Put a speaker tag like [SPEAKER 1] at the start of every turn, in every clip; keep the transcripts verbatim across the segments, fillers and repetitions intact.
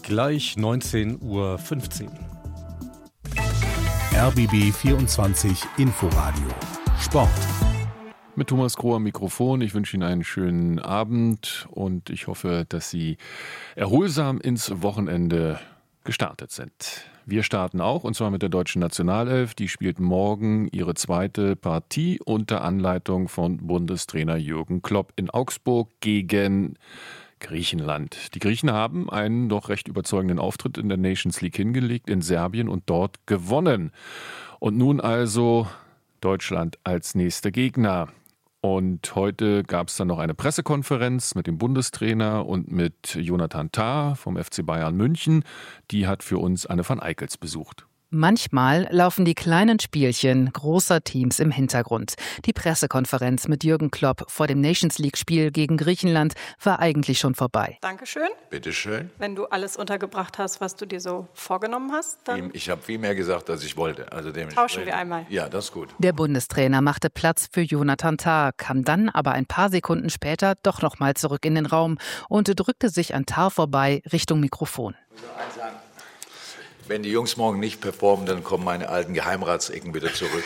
[SPEAKER 1] Gleich neunzehn Uhr fünfzehn.
[SPEAKER 2] R B B vierundzwanzig Inforadio Sport.
[SPEAKER 3] Mit Thomas Kroh am Mikrofon. Ich wünsche Ihnen einen schönen Abend und ich hoffe, dass Sie erholsam ins Wochenende gestartet sind. Wir starten auch, und zwar mit der deutschen Nationalelf. Die spielt morgen ihre zweite Partie unter Anleitung von Bundestrainer Jürgen Klopp in Augsburg gegen Griechenland. Die Griechen haben einen doch recht überzeugenden Auftritt in der Nations League hingelegt in Serbien und dort gewonnen. Und nun also Deutschland als nächster Gegner. Und heute gab es dann noch eine Pressekonferenz mit dem Bundestrainer und mit Jonathan Tah vom F C Bayern München. Die hat für uns Anne van Eickels besucht.
[SPEAKER 4] Manchmal laufen die kleinen Spielchen großer Teams im Hintergrund. Die Pressekonferenz mit Jürgen Klopp vor dem Nations-League-Spiel gegen Griechenland war eigentlich schon vorbei.
[SPEAKER 5] Dankeschön.
[SPEAKER 6] Bitteschön.
[SPEAKER 5] Wenn du alles untergebracht hast, was du dir so vorgenommen hast, dann...
[SPEAKER 6] Ich habe viel mehr gesagt, als ich wollte. Also
[SPEAKER 5] tauschen wir einmal.
[SPEAKER 6] Ja, das ist gut.
[SPEAKER 4] Der Bundestrainer machte Platz für Jonathan Tah, kam dann aber ein paar Sekunden später doch noch mal zurück in den Raum und drückte sich an Tah vorbei Richtung Mikrofon.
[SPEAKER 6] Wenn die Jungs morgen nicht performen, dann kommen meine alten Geheimratsecken wieder zurück.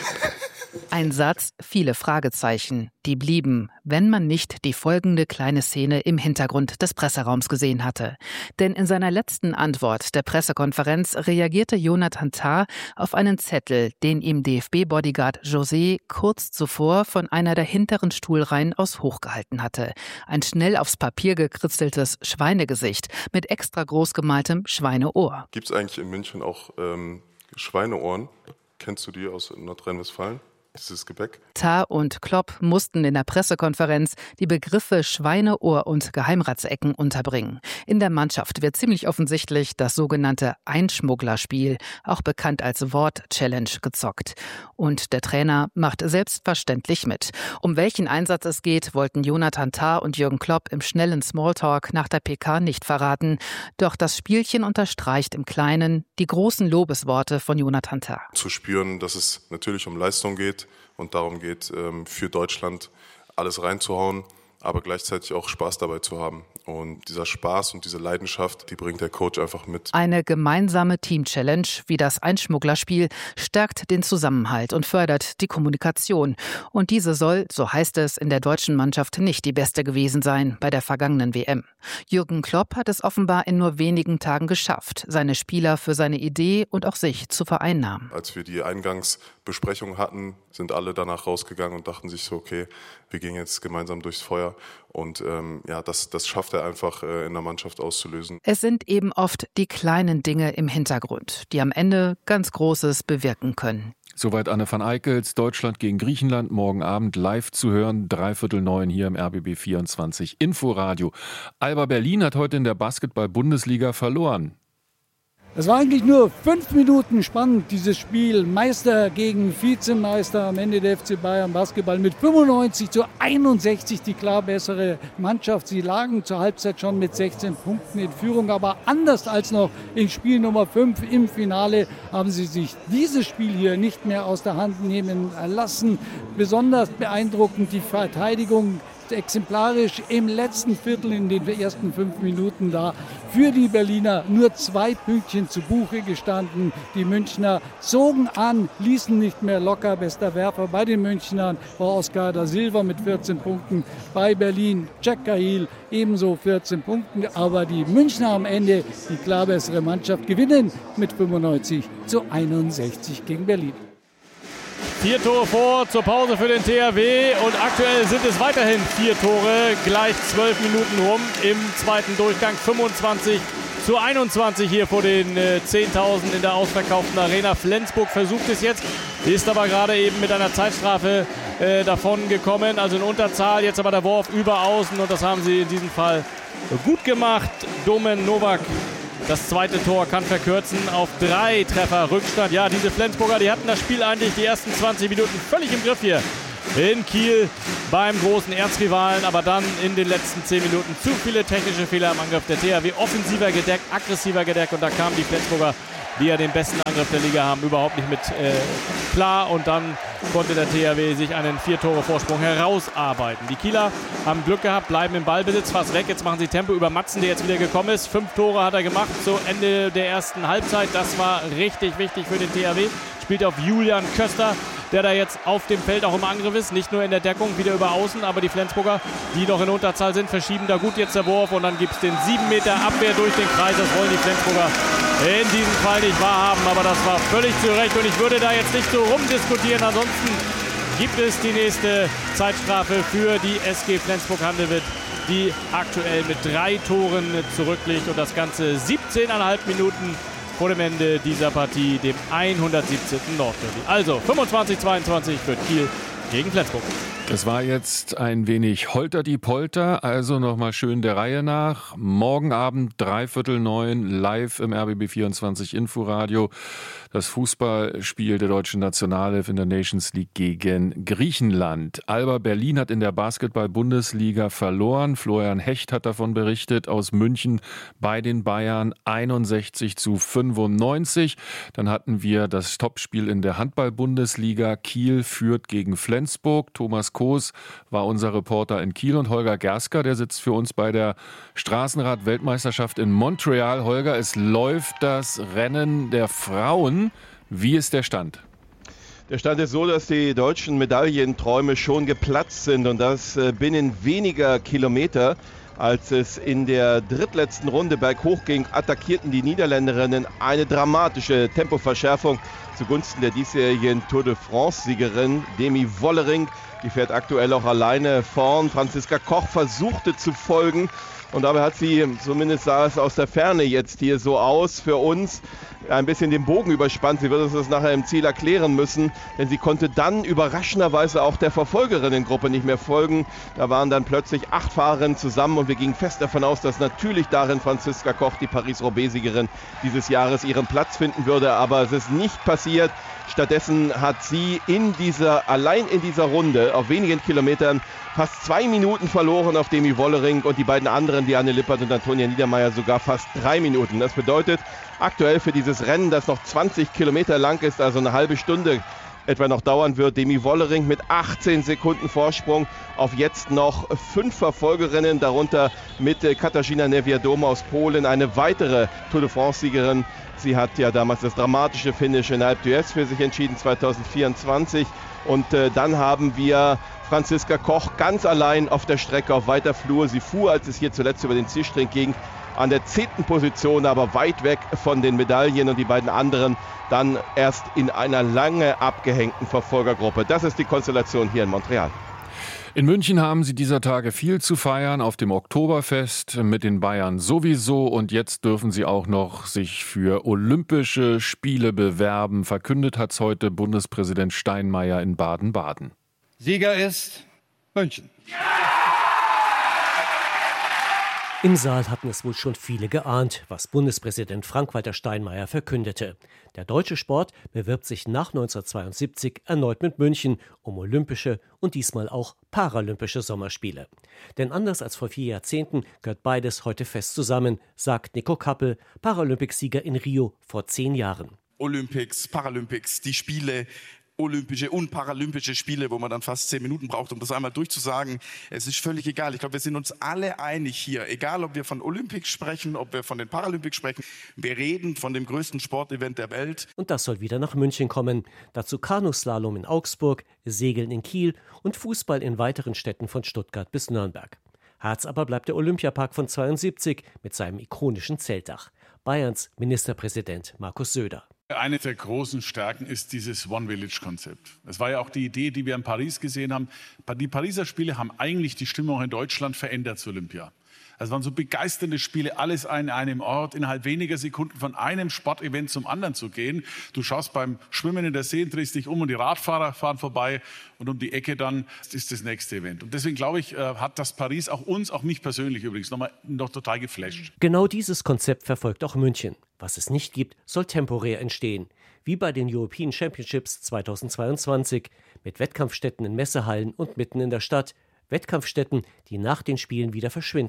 [SPEAKER 4] Ein Satz, viele Fragezeichen, die blieben, wenn man nicht die folgende kleine Szene im Hintergrund des Presseraums gesehen hatte. Denn in seiner letzten Antwort der Pressekonferenz reagierte Jonathan Tah auf einen Zettel, den ihm D F B-Bodyguard José kurz zuvor von einer der hinteren Stuhlreihen aus hochgehalten hatte. Ein schnell aufs Papier gekritzeltes Schweinegesicht mit extra groß gemaltem Schweineohr.
[SPEAKER 7] Gibt es eigentlich in München auch ähm, Schweineohren? Kennst du die aus Nordrhein-Westfalen? Dieses Gebäck.
[SPEAKER 4] Tah und Klopp mussten in der Pressekonferenz die Begriffe Schweineohr und Geheimratsecken unterbringen. In der Mannschaft wird ziemlich offensichtlich das sogenannte Einschmugglerspiel, auch bekannt als Wort-Challenge, gezockt. Und der Trainer macht selbstverständlich mit. Um welchen Einsatz es geht, wollten Jonathan Tah und Jürgen Klopp im schnellen Smalltalk nach der P K nicht verraten. Doch das Spielchen unterstreicht im Kleinen die großen Lobesworte von Jonathan Tah.
[SPEAKER 7] Zu spüren, dass es natürlich um Leistung geht und darum geht, für Deutschland alles reinzuhauen, aber gleichzeitig auch Spaß dabei zu haben. Und dieser Spaß und diese Leidenschaft, die bringt der Coach einfach mit.
[SPEAKER 4] Eine gemeinsame Team-Challenge wie das Einschmugglerspiel stärkt den Zusammenhalt und fördert die Kommunikation. Und diese soll, so heißt es, in der deutschen Mannschaft nicht die beste gewesen sein bei der vergangenen W M. Jürgen Klopp hat es offenbar in nur wenigen Tagen geschafft, seine Spieler für seine Idee und auch sich zu vereinnahmen.
[SPEAKER 7] Als wir die Eingangsbesprechung hatten, sind alle danach rausgegangen und dachten sich so, okay, wir gehen jetzt gemeinsam durchs Feuer. Und ähm, ja, das, das schafft er einfach äh, in der Mannschaft auszulösen.
[SPEAKER 4] Es sind eben oft die kleinen Dinge im Hintergrund, die am Ende ganz Großes bewirken können.
[SPEAKER 3] Soweit Anne van Eickels, Deutschland gegen Griechenland, morgen Abend live zu hören, dreiviertel neun hier im R B B vierundzwanzig Inforadio. Alba Berlin hat heute in der Basketball-Bundesliga verloren.
[SPEAKER 8] Es war eigentlich nur fünf Minuten spannend, dieses Spiel. Meister gegen Vizemeister, am Ende der F C Bayern Basketball mit fünfundneunzig zu einundsechzig die klar bessere Mannschaft. Sie lagen zur Halbzeit schon mit sechzehn Punkten in Führung, aber anders als noch in Spiel Nummer fünf im Finale haben sie sich dieses Spiel hier nicht mehr aus der Hand nehmen lassen. Besonders beeindruckend die Verteidigung, exemplarisch im letzten Viertel in den ersten fünf Minuten da. Für die Berliner nur zwei Pünktchen zu Buche gestanden. Die Münchner zogen an, ließen nicht mehr locker. Bester Werfer bei den Münchnern war Oscar da Silva mit vierzehn Punkten. Bei Berlin Jack Cahill ebenso vierzehn Punkten. Aber die Münchner am Ende, die klar bessere Mannschaft, gewinnen mit fünfundneunzig zu einundsechzig gegen Berlin.
[SPEAKER 9] Vier Tore vor zur Pause für den T H W und aktuell sind es weiterhin vier Tore, gleich zwölf Minuten rum im zweiten Durchgang, fünfundzwanzig zu einundzwanzig hier vor den äh, zehntausend in der ausverkauften Arena. Flensburg versucht es jetzt, ist aber gerade eben mit einer Zeitstrafe äh, davon gekommen, also in Unterzahl, jetzt aber der Wurf über Außen und das haben sie in diesem Fall gut gemacht. Domen Novak. Das zweite Tor kann verkürzen auf drei Treffer Rückstand. Ja, diese Flensburger, die hatten das Spiel eigentlich die ersten zwanzig Minuten völlig im Griff hier in Kiel beim großen Erzrivalen. Aber dann in den letzten zehn Minuten zu viele technische Fehler im Angriff. Der T H W offensiver gedeckt, aggressiver gedeckt. Und da kamen die Flensburger die ja den besten Angriff der Liga haben, überhaupt nicht mit äh, klar. Und dann konnte der T H W sich einen Vier-Tore-Vorsprung herausarbeiten. Die Kieler haben Glück gehabt, bleiben im Ballbesitz fast weg. Jetzt machen sie Tempo über Matzen, der jetzt wieder gekommen ist. Fünf Tore hat er gemacht zu Ende der ersten Halbzeit. Das war richtig wichtig für den T H W. Spielt auf Julian Köster, der da jetzt auf dem Feld auch im Angriff ist. Nicht nur in der Deckung, wieder über außen, aber die Flensburger, die noch in Unterzahl sind, verschieben da gut jetzt der Wurf. Und dann gibt es den sieben Meter Abwehr durch den Kreis. Das wollen die Flensburger in diesem Fall nicht wahrhaben. Aber das war völlig zu Recht. Und ich würde da jetzt nicht so rumdiskutieren. Ansonsten gibt es die nächste Zeitstrafe für die S G Flensburg-Handewitt, die aktuell mit drei Toren zurückliegt. Und das Ganze siebzehn Komma fünf Minuten vor dem Ende dieser Partie, dem hundertsiebzehnten Nordderby. Also fünfundzwanzig zweiundzwanzig für Kiel gegen Flensburg.
[SPEAKER 3] Das war jetzt ein wenig Holter-die-Polter, also nochmal schön der Reihe nach. Morgen Abend, dreiviertel neun, live im R B B vierundzwanzig Inforadio. Das Fußballspiel der deutschen Nationalelf in der Nations League gegen Griechenland. Alba Berlin hat in der Basketball-Bundesliga verloren. Florian Hecht hat davon berichtet aus München bei den Bayern einundsechzig zu fünfundneunzig. Dann hatten wir das Topspiel in der Handball-Bundesliga. Kiel führt gegen Flensburg. Thomas Koos war unser Reporter in Kiel und Holger Gersker, der sitzt für uns bei der Straßenrad-Weltmeisterschaft in Montreal. Holger, es läuft das Rennen der Frauen. Wie ist der Stand?
[SPEAKER 10] Der Stand ist so, dass die deutschen Medaillenträume schon geplatzt sind und das binnen weniger Kilometer. Als es in der drittletzten Runde berghoch ging, attackierten die Niederländerinnen eine dramatische Tempoverschärfung zugunsten der diesjährigen Tour de France-Siegerin Demi Wollering. Die fährt aktuell auch alleine vorn. Franziska Koch versuchte zu folgen. Und dabei hat sie, zumindest sah es aus der Ferne jetzt hier so aus, für uns ein bisschen den Bogen überspannt. Sie wird uns das nachher im Ziel erklären müssen, denn sie konnte dann überraschenderweise auch der Verfolgerinnengruppe nicht mehr folgen. Da waren dann plötzlich acht Fahrerinnen zusammen und wir gingen fest davon aus, dass natürlich darin Franziska Koch, die Paris-Roubaix-Siegerin dieses Jahres, ihren Platz finden würde. Aber es ist nicht passiert. Stattdessen hat sie in dieser, allein in dieser Runde auf wenigen Kilometern fast zwei Minuten verloren auf Demi Wollering und die beiden anderen, Diane Lippert und Antonia Niedermeyer, sogar fast drei Minuten. Das bedeutet aktuell für dieses Rennen, das noch zwanzig Kilometer lang ist, also eine halbe Stunde etwa noch dauern wird, Demi Wollering mit achtzehn Sekunden Vorsprung auf jetzt noch fünf Verfolgerinnen, darunter mit Katarzyna Niewiadoma aus Polen, eine weitere Tour de France-Siegerin. Sie hat ja damals das dramatische Finish in Alpe d'Huez für sich entschieden, zwanzig vierundzwanzig. Und äh, dann haben wir Franziska Koch ganz allein auf der Strecke auf weiter Flur. Sie fuhr, als es hier zuletzt über den Zielstring ging, an der zehnten Position, aber weit weg von den Medaillen und die beiden anderen dann erst in einer lange abgehängten Verfolgergruppe. Das ist die Konstellation hier in Montreal.
[SPEAKER 3] In München haben sie dieser Tage viel zu feiern, auf dem Oktoberfest mit den Bayern sowieso. Und jetzt dürfen sie auch noch sich für Olympische Spiele bewerben. Verkündet hat es heute Bundespräsident Steinmeier in Baden-Baden.
[SPEAKER 11] Sieger ist München.
[SPEAKER 12] Im Saal hatten es wohl schon viele geahnt, was Bundespräsident Frank-Walter Steinmeier verkündete. Der deutsche Sport bewirbt sich nach neunzehnhundertzweiundsiebzig erneut mit München um olympische und diesmal auch paralympische Sommerspiele. Denn anders als vor vier Jahrzehnten gehört beides heute fest zusammen, sagt Nico Kappel, Paralympicsieger in Rio vor zehn Jahren.
[SPEAKER 13] Olympics, Paralympics, die Spiele, Olympische und Paralympische Spiele, wo man dann fast zehn Minuten braucht, um das einmal durchzusagen. Es ist völlig egal. Ich glaube, wir sind uns alle einig hier. Egal, ob wir von Olympics sprechen, ob wir von den Paralympics sprechen. Wir reden von dem größten Sportevent der Welt.
[SPEAKER 12] Und das soll wieder nach München kommen. Dazu Kanuslalom in Augsburg, Segeln in Kiel und Fußball in weiteren Städten von Stuttgart bis Nürnberg. Herz aber bleibt der Olympiapark von zweiundsiebzig mit seinem ikonischen Zeltdach. Bayerns Ministerpräsident Markus Söder.
[SPEAKER 14] Eine der großen Stärken ist dieses One-Village-Konzept. Das war ja auch die Idee, die wir in Paris gesehen haben. Die Pariser Spiele haben eigentlich die Stimmung in Deutschland verändert zu Olympia. Es waren so begeisternde Spiele, alles an einem Ort, innerhalb weniger Sekunden von einem Sportevent zum anderen zu gehen. Du schaust beim Schwimmen in der See, drehst dich um und die Radfahrer fahren vorbei und um die Ecke dann ist das nächste Event. Und deswegen glaube ich, hat das Paris auch uns, auch mich persönlich übrigens, nochmal noch total geflasht.
[SPEAKER 12] Genau dieses Konzept verfolgt auch München. Was es nicht gibt, soll temporär entstehen. Wie bei den European Championships zweitausendzweiundzwanzig mit Wettkampfstätten in Messehallen und mitten in der Stadt. Wettkampfstätten, die nach den Spielen wieder verschwinden.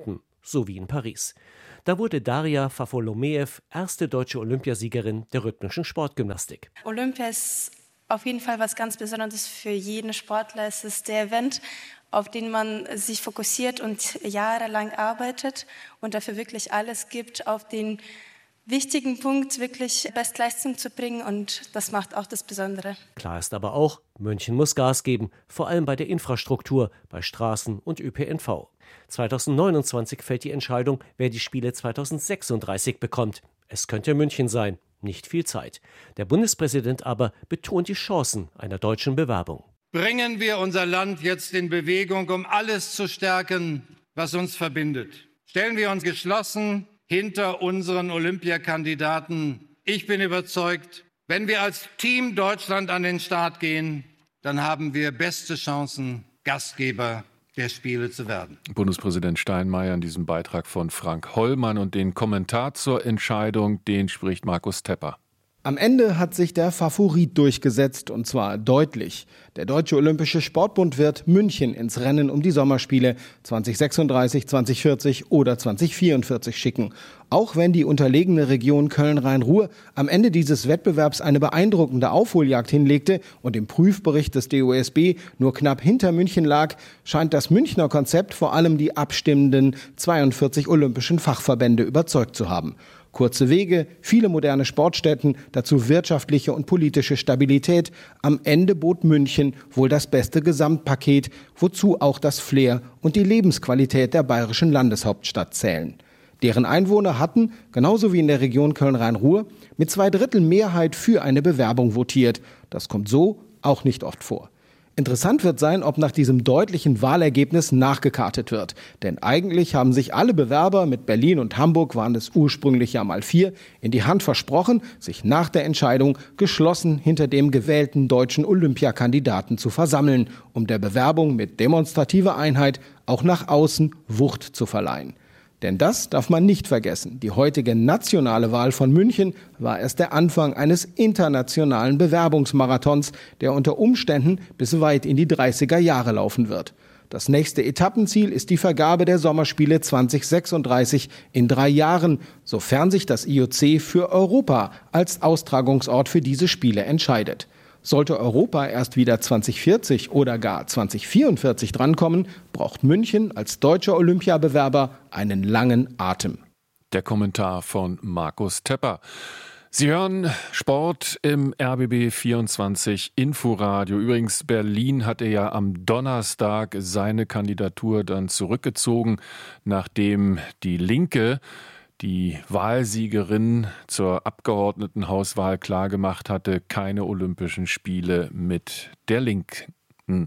[SPEAKER 12] so wie in Paris. Da wurde Daria Fafolomeev erste deutsche Olympiasiegerin der rhythmischen Sportgymnastik.
[SPEAKER 15] Olympia ist auf jeden Fall was ganz Besonderes für jeden Sportler. Es ist der Event, auf den man sich fokussiert und jahrelang arbeitet und dafür wirklich alles gibt, auf den wichtigen Punkt wirklich Bestleistung zu bringen, und das macht auch das Besondere.
[SPEAKER 12] Klar ist aber auch, München muss Gas geben, vor allem bei der Infrastruktur, bei Straßen und Ö P N V. zweitausendneunundzwanzig fällt die Entscheidung, wer die Spiele zweitausendsechsunddreißig bekommt. Es könnte München sein, nicht viel Zeit. Der Bundespräsident aber betont die Chancen einer deutschen Bewerbung.
[SPEAKER 11] Bringen wir unser Land jetzt in Bewegung, um alles zu stärken, was uns verbindet. Stellen wir uns geschlossen hinter unseren Olympiakandidaten. Ich bin überzeugt, wenn wir als Team Deutschland an den Start gehen, dann haben wir beste Chancen, Gastgeber der Spiele zu werden.
[SPEAKER 3] Bundespräsident Steinmeier in diesem Beitrag von Frank Hollmann, und den Kommentar zur Entscheidung, den spricht Markus Tepper.
[SPEAKER 16] Am Ende hat sich der Favorit durchgesetzt, und zwar deutlich. Der Deutsche Olympische Sportbund wird München ins Rennen um die Sommerspiele zweitausendsechsunddreißig, zweitausendvierzig oder zweitausendvierundvierzig schicken. Auch wenn die unterlegene Region Köln-Rhein-Ruhr am Ende dieses Wettbewerbs eine beeindruckende Aufholjagd hinlegte und im Prüfbericht des D O S B nur knapp hinter München lag, scheint das Münchner Konzept vor allem die abstimmenden zweiundvierzig olympischen Fachverbände überzeugt zu haben. Kurze Wege, viele moderne Sportstätten, dazu wirtschaftliche und politische Stabilität. Am Ende bot München wohl das beste Gesamtpaket, wozu auch das Flair und die Lebensqualität der bayerischen Landeshauptstadt zählen. Deren Einwohner hatten, genauso wie in der Region Köln-Rhein-Ruhr, mit zwei Drittel Mehrheit für eine Bewerbung votiert. Das kommt so auch nicht oft vor. Interessant wird sein, ob nach diesem deutlichen Wahlergebnis nachgekartet wird. Denn eigentlich haben sich alle Bewerber, mit Berlin und Hamburg waren es ursprünglich ja mal vier, in die Hand versprochen, sich nach der Entscheidung geschlossen hinter dem gewählten deutschen Olympiakandidaten zu versammeln, um der Bewerbung mit demonstrativer Einheit auch nach außen Wucht zu verleihen. Denn das darf man nicht vergessen. Die heutige nationale Wahl von München war erst der Anfang eines internationalen Bewerbungsmarathons, der unter Umständen bis weit in die dreißiger Jahre laufen wird. Das nächste Etappenziel ist die Vergabe der Sommerspiele zweitausendsechsunddreißig in drei Jahren, sofern sich das I O C für Europa als Austragungsort für diese Spiele entscheidet. Sollte Europa erst wieder zweitausendvierzig oder gar zweitausendvierundvierzig drankommen, braucht München als deutscher Olympiabewerber einen langen Atem.
[SPEAKER 3] Der Kommentar von Markus Tepper. Sie hören Sport im R B B vierundzwanzig Inforadio. Übrigens, Berlin hatte ja am Donnerstag seine Kandidatur dann zurückgezogen, nachdem die Linke die Wahlsiegerin zur Abgeordnetenhauswahl klargemacht hatte, keine Olympischen Spiele mit der Linken.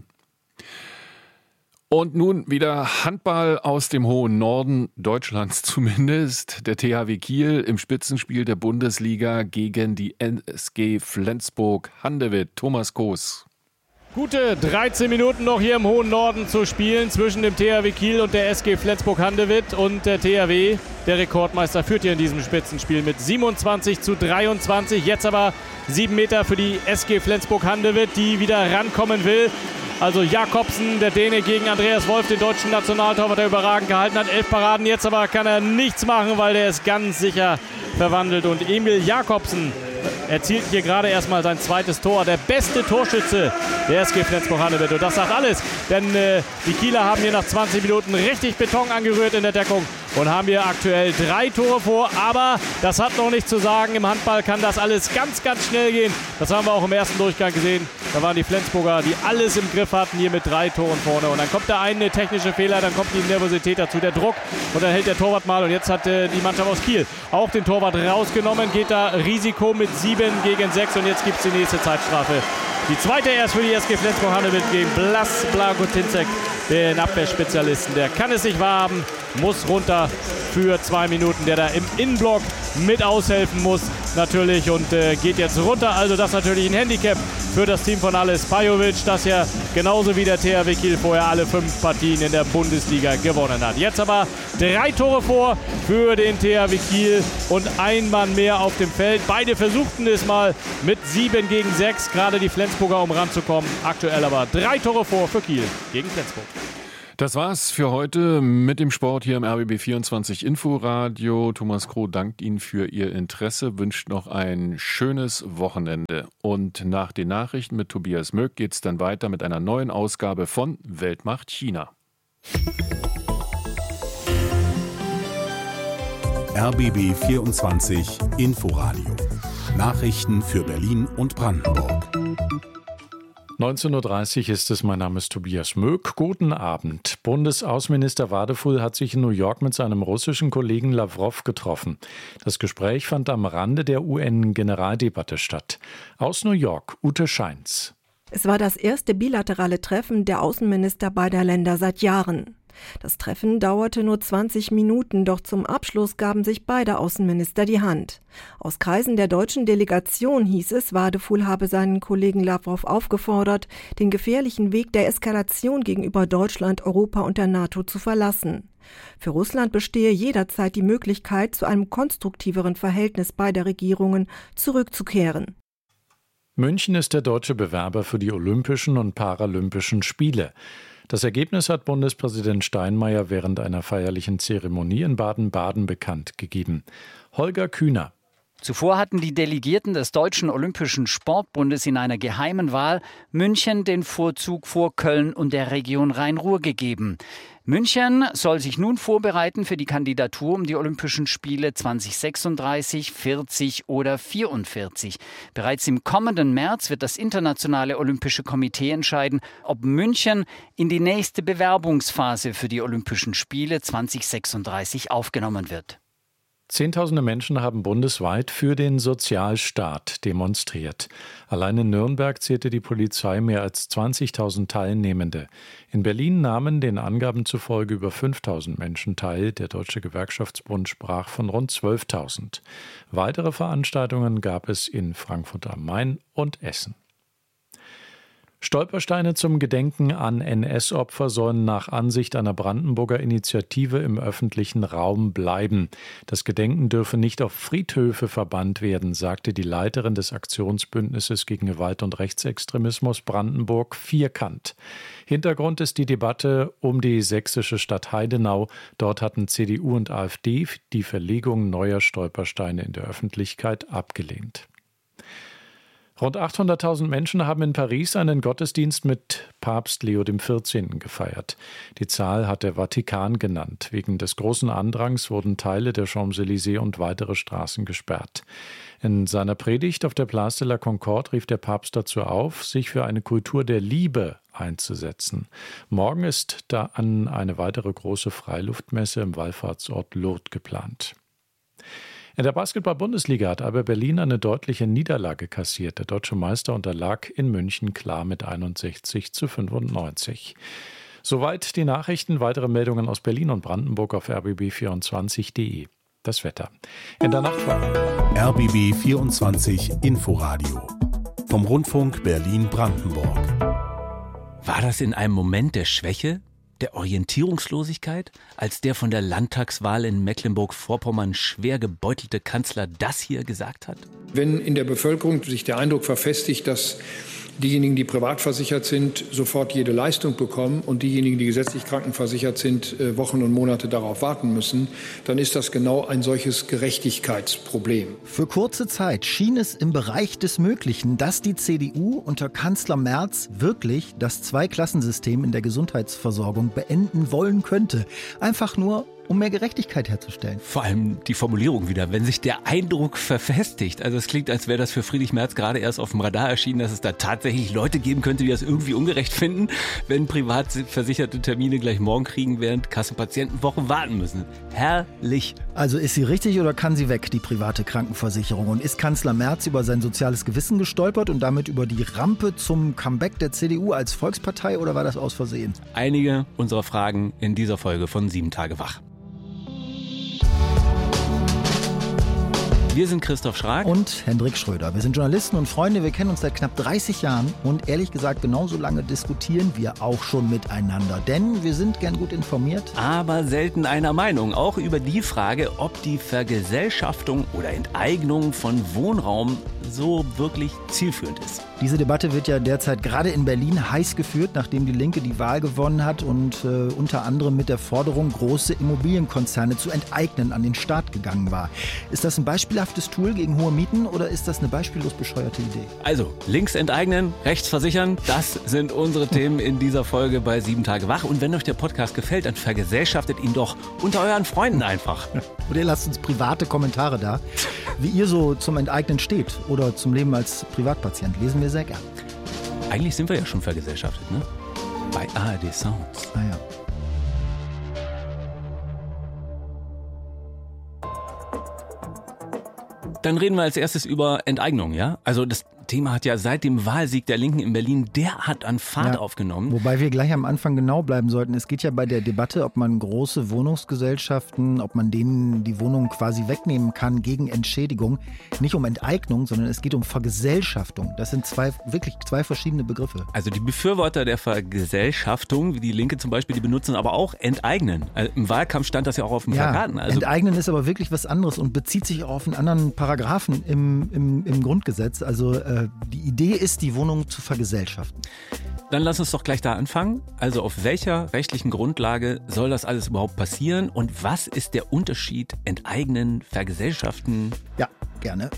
[SPEAKER 3] Und nun wieder Handball aus dem hohen Norden Deutschlands zumindest. Der T H W Kiel im Spitzenspiel der Bundesliga gegen die S G Flensburg-Handewitt. Thomas Koos.
[SPEAKER 9] Gute dreizehn Minuten noch hier im hohen Norden zu spielen zwischen dem T H W Kiel und der S G Flensburg-Handewitt. Und der T H W, der Rekordmeister, führt hier in diesem Spitzenspiel mit siebenundzwanzig zu dreiundzwanzig. Jetzt aber sieben Meter für die S G Flensburg-Handewitt, die wieder rankommen will. Also Jakobsen, der Däne, gegen Andreas Wolf, den deutschen Nationaltorwart, der überragend gehalten hat. Elf Paraden, jetzt aber kann er nichts machen, weil der ist ganz sicher verwandelt. Und Emil Jakobsen erzielt hier gerade erstmal sein zweites Tor. Der beste Torschütze der S G Flensburg-Handewitt. Und das sagt alles, denn äh, die Kieler haben hier nach zwanzig Minuten richtig Beton angerührt in der Deckung und haben hier aktuell drei Tore vor. Aber das hat noch nichts zu sagen. Im Handball kann das alles ganz, ganz schnell gehen. Das haben wir auch im ersten Durchgang gesehen. Da waren die Flensburger, die alles im Griff hatten, hier mit drei Toren vorne. Und dann kommt der eine technische Fehler, dann kommt die Nervosität dazu, der Druck. Und dann hält der Torwart mal. Und jetzt hat äh, die Mannschaft aus Kiel auch den Torwart rausgenommen. Geht da Risiko mit sieben gegen sechs. Und jetzt gibt es die nächste Zeitstrafe. Die zweite erst für die S G Flensburg-Handewitt gegen Blas Blagotinzek, den Abwehrspezialisten. Der kann es nicht wahrhaben, muss runter für zwei Minuten, der da im Innenblock mit aushelfen muss natürlich und äh, geht jetzt runter. Also das ist natürlich ein Handicap für das Team von Ales Pajovic, das ja genauso wie der T H W Kiel vorher alle fünf Partien in der Bundesliga gewonnen hat. Jetzt aber drei Tore vor für den T H W Kiel und ein Mann mehr auf dem Feld. Beide versuchten es mal mit sieben gegen sechs, gerade die Flensburger, um ranzukommen. Aktuell aber drei Tore vor für Kiel gegen Flensburg.
[SPEAKER 3] Das war's für heute mit dem Sport hier im R B B vierundzwanzig Inforadio. Thomas Kroh dankt Ihnen für Ihr Interesse, wünscht noch ein schönes Wochenende. Und nach den Nachrichten mit Tobias Möck geht's dann weiter mit einer neuen Ausgabe von Weltmacht China.
[SPEAKER 2] R B B vierundzwanzig Inforadio. Nachrichten für Berlin und Brandenburg.
[SPEAKER 1] neunzehn Uhr dreißig ist es, mein Name ist Tobias Möck. Guten Abend. Bundesaußenminister Wadefuhl hat sich in New York mit seinem russischen Kollegen Lawrow getroffen. Das Gespräch fand am Rande der U N-Generaldebatte statt. Aus New York, Ute Scheins.
[SPEAKER 17] Es war das erste bilaterale Treffen der Außenminister beider Länder seit Jahren. Das Treffen dauerte nur zwanzig Minuten, doch zum Abschluss gaben sich beide Außenminister die Hand. Aus Kreisen der deutschen Delegation hieß es, Wadefuhl habe seinen Kollegen Lawrow aufgefordert, den gefährlichen Weg der Eskalation gegenüber Deutschland, Europa und der NATO zu verlassen. Für Russland bestehe jederzeit die Möglichkeit, zu einem konstruktiveren Verhältnis beider Regierungen zurückzukehren.
[SPEAKER 1] München ist der deutsche Bewerber für die Olympischen und Paralympischen Spiele. Das Ergebnis hat Bundespräsident Steinmeier während einer feierlichen Zeremonie in Baden-Baden bekannt gegeben. Holger Kühner.
[SPEAKER 18] Zuvor hatten die Delegierten des Deutschen Olympischen Sportbundes in einer geheimen Wahl München den Vorzug vor Köln und der Region Rhein-Ruhr gegeben. München soll sich nun vorbereiten für die Kandidatur um die Olympischen Spiele zwanzig sechsunddreißig, vierzig oder vierundvierzig. Bereits im kommenden März wird das Internationale Olympische Komitee entscheiden, ob München in die nächste Bewerbungsphase für die Olympischen Spiele zwanzig sechsunddreißig aufgenommen wird.
[SPEAKER 1] Zehntausende Menschen haben bundesweit für den Sozialstaat demonstriert. Allein in Nürnberg zählte die Polizei mehr als zwanzigtausend Teilnehmende. In Berlin nahmen den Angaben zufolge über fünftausend Menschen teil. Der Deutsche Gewerkschaftsbund sprach von rund zwölftausend. Weitere Veranstaltungen gab es in Frankfurt am Main und Essen. Stolpersteine zum Gedenken an N S-Opfer sollen nach Ansicht einer Brandenburger Initiative im öffentlichen Raum bleiben. Das Gedenken dürfe nicht auf Friedhöfe verbannt werden, sagte die Leiterin des Aktionsbündnisses gegen Gewalt und Rechtsextremismus Brandenburg Vierkant. Hintergrund ist die Debatte um die sächsische Stadt Heidenau. Dort hatten C D U und AfD die Verlegung neuer Stolpersteine in der Öffentlichkeit abgelehnt. Rund achthunderttausend Menschen haben in Paris einen Gottesdienst mit Papst Leo der vierzehnte gefeiert. Die Zahl hat der Vatikan genannt. Wegen des großen Andrangs wurden Teile der Champs-Élysées und weitere Straßen gesperrt. In seiner Predigt auf der Place de la Concorde rief der Papst dazu auf, sich für eine Kultur der Liebe einzusetzen. Morgen ist dann eine weitere große Freiluftmesse im Wallfahrtsort Lourdes geplant. In der Basketball-Bundesliga hat Alba Berlin eine deutliche Niederlage kassiert. Der deutsche Meister unterlag in München klar mit einundsechzig zu fünfundneunzig. Soweit die Nachrichten. Weitere Meldungen aus Berlin und Brandenburg auf r b b vierundzwanzig punkt de. Das Wetter. In der Nacht war
[SPEAKER 2] R B B vierundzwanzig Inforadio vom Rundfunk Berlin-Brandenburg.
[SPEAKER 19] War das in einem Moment der Schwäche, der Orientierungslosigkeit, als der von der Landtagswahl in Mecklenburg-Vorpommern schwer gebeutelte Kanzler das hier gesagt hat?
[SPEAKER 20] Wenn in der Bevölkerung sich der Eindruck verfestigt, dass diejenigen, die privat versichert sind, sofort jede Leistung bekommen und diejenigen, die gesetzlich krankenversichert sind, Wochen und Monate darauf warten müssen, dann ist das genau ein solches Gerechtigkeitsproblem.
[SPEAKER 21] Für kurze Zeit schien es im Bereich des Möglichen, dass die C D U unter Kanzler Merz wirklich das Zweiklassensystem in der Gesundheitsversorgung beenden wollen könnte. Einfach nur, um mehr Gerechtigkeit herzustellen.
[SPEAKER 19] Vor allem die Formulierung wieder, wenn sich der Eindruck verfestigt. Also es klingt, als wäre das für Friedrich Merz gerade erst auf dem Radar erschienen, dass es da tatsächlich Leute geben könnte, die das irgendwie ungerecht finden, wenn privat versicherte Termine gleich morgen kriegen, während Kassenpatienten Wochen warten müssen. Herrlich.
[SPEAKER 21] Also ist sie richtig oder kann sie weg, die private Krankenversicherung? Und ist Kanzler Merz über sein soziales Gewissen gestolpert und damit über die Rampe zum Comeback der C D U als Volkspartei oder war das aus Versehen?
[SPEAKER 19] Einige unserer Fragen in dieser Folge von Sieben Tage Wach. Wir sind Christoph Schrag
[SPEAKER 21] und Hendrik Schröder. Wir sind Journalisten und Freunde. Wir kennen uns seit knapp dreißig Jahren und ehrlich gesagt genauso lange diskutieren wir auch schon miteinander. Denn wir sind gern gut informiert.
[SPEAKER 19] Aber selten einer Meinung. Auch über die Frage, ob die Vergesellschaftung oder Enteignung von Wohnraum so wirklich zielführend ist.
[SPEAKER 21] Diese Debatte wird ja derzeit gerade in Berlin heiß geführt, nachdem die Linke die Wahl gewonnen hat und äh, unter anderem mit der Forderung, große Immobilienkonzerne zu enteignen, an den Staat gegangen war. Ist das ein beispielhaftes Tool gegen hohe Mieten oder ist das eine beispiellos bescheuerte Idee?
[SPEAKER 19] Also, links enteignen, rechts versichern, das sind unsere Themen in dieser Folge bei sieben Tage wach. Und wenn euch der Podcast gefällt, dann vergesellschaftet ihn doch unter euren Freunden einfach.
[SPEAKER 21] Oder ihr lasst uns private Kommentare da, wie ihr so zum Enteignen steht oder zum Leben als Privatpatient. Lesen wir sehr gern.
[SPEAKER 19] Eigentlich sind wir ja schon vergesellschaftet, ne? Bei A R D Sounds.
[SPEAKER 21] Ah ja.
[SPEAKER 19] Dann reden wir als erstes über Enteignung, ja? Also das Thema hat ja seit dem Wahlsieg der Linken in Berlin derart an Fahrt
[SPEAKER 21] Ja.
[SPEAKER 19] aufgenommen.
[SPEAKER 21] Wobei wir gleich am Anfang genau bleiben sollten. Es geht ja bei der Debatte, ob man große Wohnungsgesellschaften, ob man denen die Wohnungen quasi wegnehmen kann gegen Entschädigung. Nicht um Enteignung, sondern es geht um Vergesellschaftung. Das sind zwei, wirklich zwei verschiedene Begriffe.
[SPEAKER 19] Also die Befürworter der Vergesellschaftung, wie die Linke zum Beispiel, die benutzen aber auch enteignen. Also im Wahlkampf stand das ja auch auf den
[SPEAKER 21] Ja,
[SPEAKER 19] Plakaten. Also
[SPEAKER 21] Enteignen ist aber wirklich was anderes und bezieht sich auch auf einen anderen Paragraphen im, im, im Grundgesetz. Also äh, die Idee ist, die Wohnung zu vergesellschaften.
[SPEAKER 19] Dann lass uns doch gleich da anfangen. Also auf welcher rechtlichen Grundlage soll das alles überhaupt passieren und was ist der Unterschied enteignen, vergesellschaften?
[SPEAKER 21] Ja, gerne.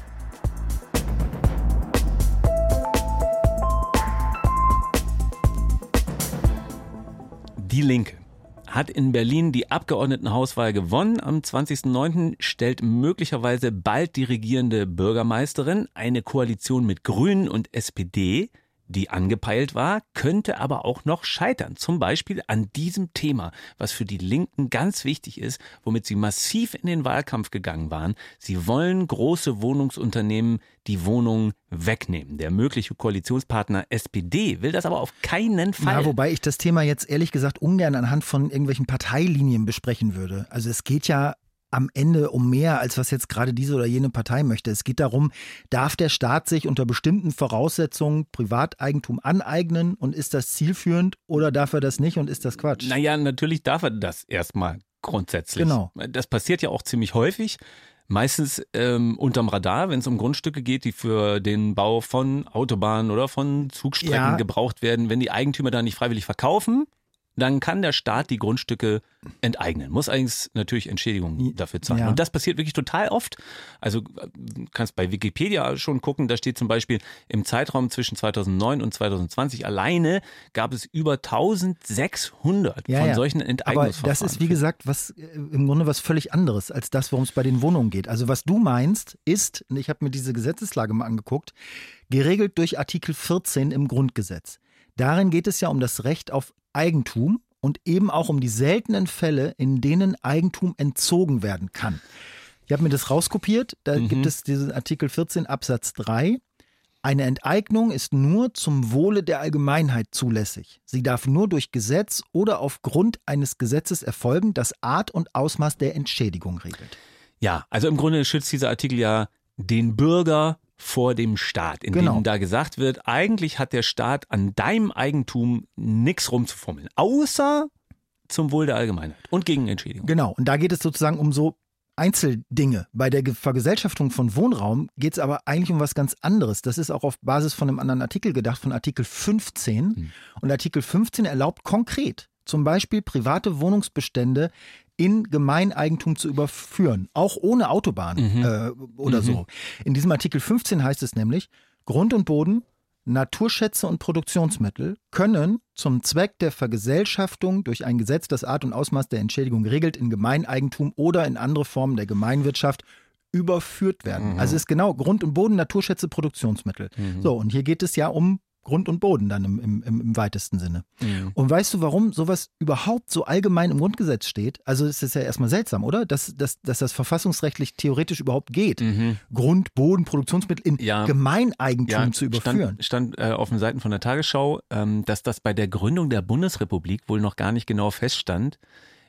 [SPEAKER 19] Die Linke hat in Berlin die Abgeordnetenhauswahl gewonnen. Am zwanzigsten neunten stellt möglicherweise bald die regierende Bürgermeisterin eine Koalition mit Grünen und S P D, die angepeilt war, könnte aber auch noch scheitern. Zum Beispiel an diesem Thema, was für die Linken ganz wichtig ist, womit sie massiv in den Wahlkampf gegangen waren. Sie wollen große Wohnungsunternehmen die Wohnungen wegnehmen. Der mögliche Koalitionspartner S P D will das aber auf keinen Fall.
[SPEAKER 21] Ja, wobei ich das Thema jetzt ehrlich gesagt ungern anhand von irgendwelchen Parteilinien besprechen würde. Also es geht ja am Ende um mehr, als was jetzt gerade diese oder jene Partei möchte. Es geht darum, darf der Staat sich unter bestimmten Voraussetzungen Privateigentum aneignen und ist das zielführend oder darf er das nicht und ist das Quatsch?
[SPEAKER 19] Naja, natürlich darf er das erstmal grundsätzlich.
[SPEAKER 21] Genau.
[SPEAKER 19] Das passiert ja auch ziemlich häufig. Meistens ähm, unterm Radar, wenn es um Grundstücke geht, die für den Bau von Autobahnen oder von Zugstrecken
[SPEAKER 21] Ja.
[SPEAKER 19] gebraucht werden. Wenn die Eigentümer da nicht freiwillig verkaufen, dann kann der Staat die Grundstücke enteignen. Muss eigentlich natürlich Entschädigung dafür zahlen.
[SPEAKER 21] Ja.
[SPEAKER 19] Und das passiert wirklich total oft. Also du kannst bei Wikipedia schon gucken, da steht zum Beispiel, im Zeitraum zwischen zweitausendneun und zweitausendzwanzig alleine gab es über eintausendsechshundert
[SPEAKER 21] Ja,
[SPEAKER 19] von
[SPEAKER 21] ja.
[SPEAKER 19] solchen
[SPEAKER 21] Aber
[SPEAKER 19] Enteignungsverfahren.
[SPEAKER 21] das ist, wie gesagt, was äh, im Grunde was völlig anderes als das, worum es bei den Wohnungen geht. Also was du meinst, ist, und ich habe mir diese Gesetzeslage mal angeguckt, geregelt durch Artikel vierzehn im Grundgesetz. Darin geht es ja um das Recht auf Eigentum und eben auch um die seltenen Fälle, in denen Eigentum entzogen werden kann. Ich habe mir das rauskopiert, da
[SPEAKER 19] Mhm.
[SPEAKER 21] gibt es diesen Artikel vierzehn Absatz drei. Eine Enteignung ist nur zum Wohle der Allgemeinheit zulässig. Sie darf nur durch Gesetz oder aufgrund eines Gesetzes erfolgen, das Art und Ausmaß der Entschädigung regelt.
[SPEAKER 19] Ja, also im Grunde schützt dieser Artikel ja den Bürger vor dem Staat, in
[SPEAKER 21] Genau.
[SPEAKER 19] dem da gesagt wird, eigentlich hat der Staat an deinem Eigentum nichts rumzufummeln, außer zum Wohl der Allgemeinheit und gegen Entschädigung.
[SPEAKER 21] Genau, und da geht es sozusagen um so Einzeldinge. Bei der Ge- Vergesellschaftung von Wohnraum geht es aber eigentlich um was ganz anderes. Das ist auch auf Basis von einem anderen Artikel gedacht, von Artikel fünfzehn.
[SPEAKER 19] Hm.
[SPEAKER 21] Und Artikel fünfzehn erlaubt konkret zum Beispiel private Wohnungsbestände in Gemeineigentum zu überführen, auch ohne Autobahn
[SPEAKER 19] Mhm.
[SPEAKER 21] äh, oder
[SPEAKER 19] Mhm.
[SPEAKER 21] so. In diesem Artikel fünfzehn heißt es nämlich, Grund und Boden, Naturschätze und Produktionsmittel können zum Zweck der Vergesellschaftung durch ein Gesetz, das Art und Ausmaß der Entschädigung regelt, in Gemeineigentum oder in andere Formen der Gemeinwirtschaft überführt werden.
[SPEAKER 19] Mhm.
[SPEAKER 21] Also ist genau Grund und Boden, Naturschätze, Produktionsmittel.
[SPEAKER 19] Mhm.
[SPEAKER 21] So, und hier geht es ja um Grund und Boden dann im, im, im, im weitesten Sinne.
[SPEAKER 19] Mhm.
[SPEAKER 21] Und weißt du, warum sowas überhaupt so allgemein im Grundgesetz steht? Also es ist ja erstmal seltsam, oder? Dass, dass, dass das verfassungsrechtlich theoretisch überhaupt geht.
[SPEAKER 19] Mhm.
[SPEAKER 21] Grund, Boden, Produktionsmittel in
[SPEAKER 19] Ja.
[SPEAKER 21] Gemeineigentum
[SPEAKER 19] Ja,
[SPEAKER 21] zu überführen.
[SPEAKER 19] Stand, stand äh, auf den Seiten von der Tagesschau, ähm, dass das bei der Gründung der Bundesrepublik wohl noch gar nicht genau feststand,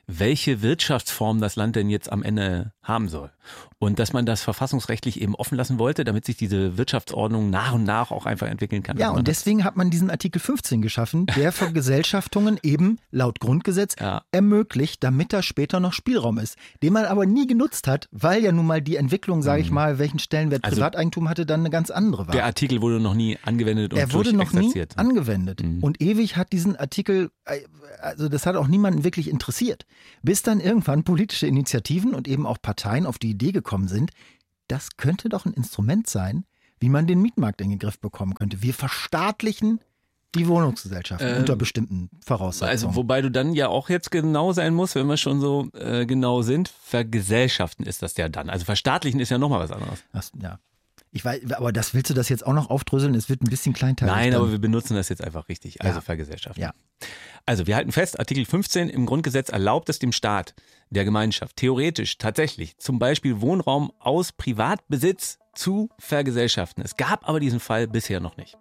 [SPEAKER 19] welche Wirtschaftsform das Land denn jetzt am Ende haben soll. Und dass man das verfassungsrechtlich eben offen lassen wollte, damit sich diese Wirtschaftsordnung nach und nach auch einfach entwickeln kann.
[SPEAKER 21] Ja, und deswegen hat man diesen Artikel fünfzehn geschaffen, der Vergesellschaftungen eben laut Grundgesetz ja. ermöglicht, damit da später noch Spielraum ist, den man aber nie genutzt hat, weil ja nun mal die Entwicklung, sage ich mal, welchen Stellenwert also Privateigentum hatte, dann eine ganz andere war.
[SPEAKER 19] Der Artikel wurde noch nie angewendet und
[SPEAKER 21] Er wurde noch nie angewendet. Mhm. Und ewig hat diesen Artikel, also das hat auch niemanden wirklich interessiert. Bis dann irgendwann politische Initiativen und eben auch Parteien auf die Idee gekommen sind, das könnte doch ein Instrument sein, wie man den Mietmarkt in den Griff bekommen könnte. Wir verstaatlichen die Wohnungsgesellschaften ähm, unter bestimmten Voraussetzungen.
[SPEAKER 19] Also wobei du dann ja auch jetzt genau sein musst, wenn wir schon so äh, genau sind, vergesellschaften ist das ja dann. Also verstaatlichen ist ja nochmal was anderes.
[SPEAKER 21] Das, ja. Ich weiß, aber das willst du das jetzt auch noch aufdröseln? Es wird ein bisschen kleinteilig.
[SPEAKER 19] Nein,
[SPEAKER 21] dann.
[SPEAKER 19] aber wir benutzen das jetzt einfach richtig. Also ja. vergesellschaften.
[SPEAKER 21] Ja.
[SPEAKER 19] Also wir halten fest, Artikel fünfzehn im Grundgesetz erlaubt es dem Staat, der Gemeinschaft, theoretisch, tatsächlich, zum Beispiel Wohnraum aus Privatbesitz zu vergesellschaften. Es gab aber diesen Fall bisher noch nicht.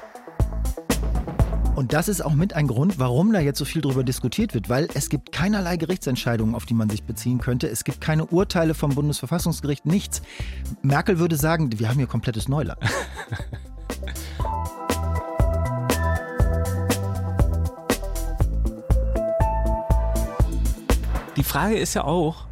[SPEAKER 21] Und das ist auch mit ein Grund, warum da jetzt so viel drüber diskutiert wird, weil es gibt keinerlei Gerichtsentscheidungen, auf die man sich beziehen könnte. Es gibt keine Urteile vom Bundesverfassungsgericht, nichts. Merkel würde sagen, wir haben hier komplettes Neuland.
[SPEAKER 19] Die Frage ist ja auch,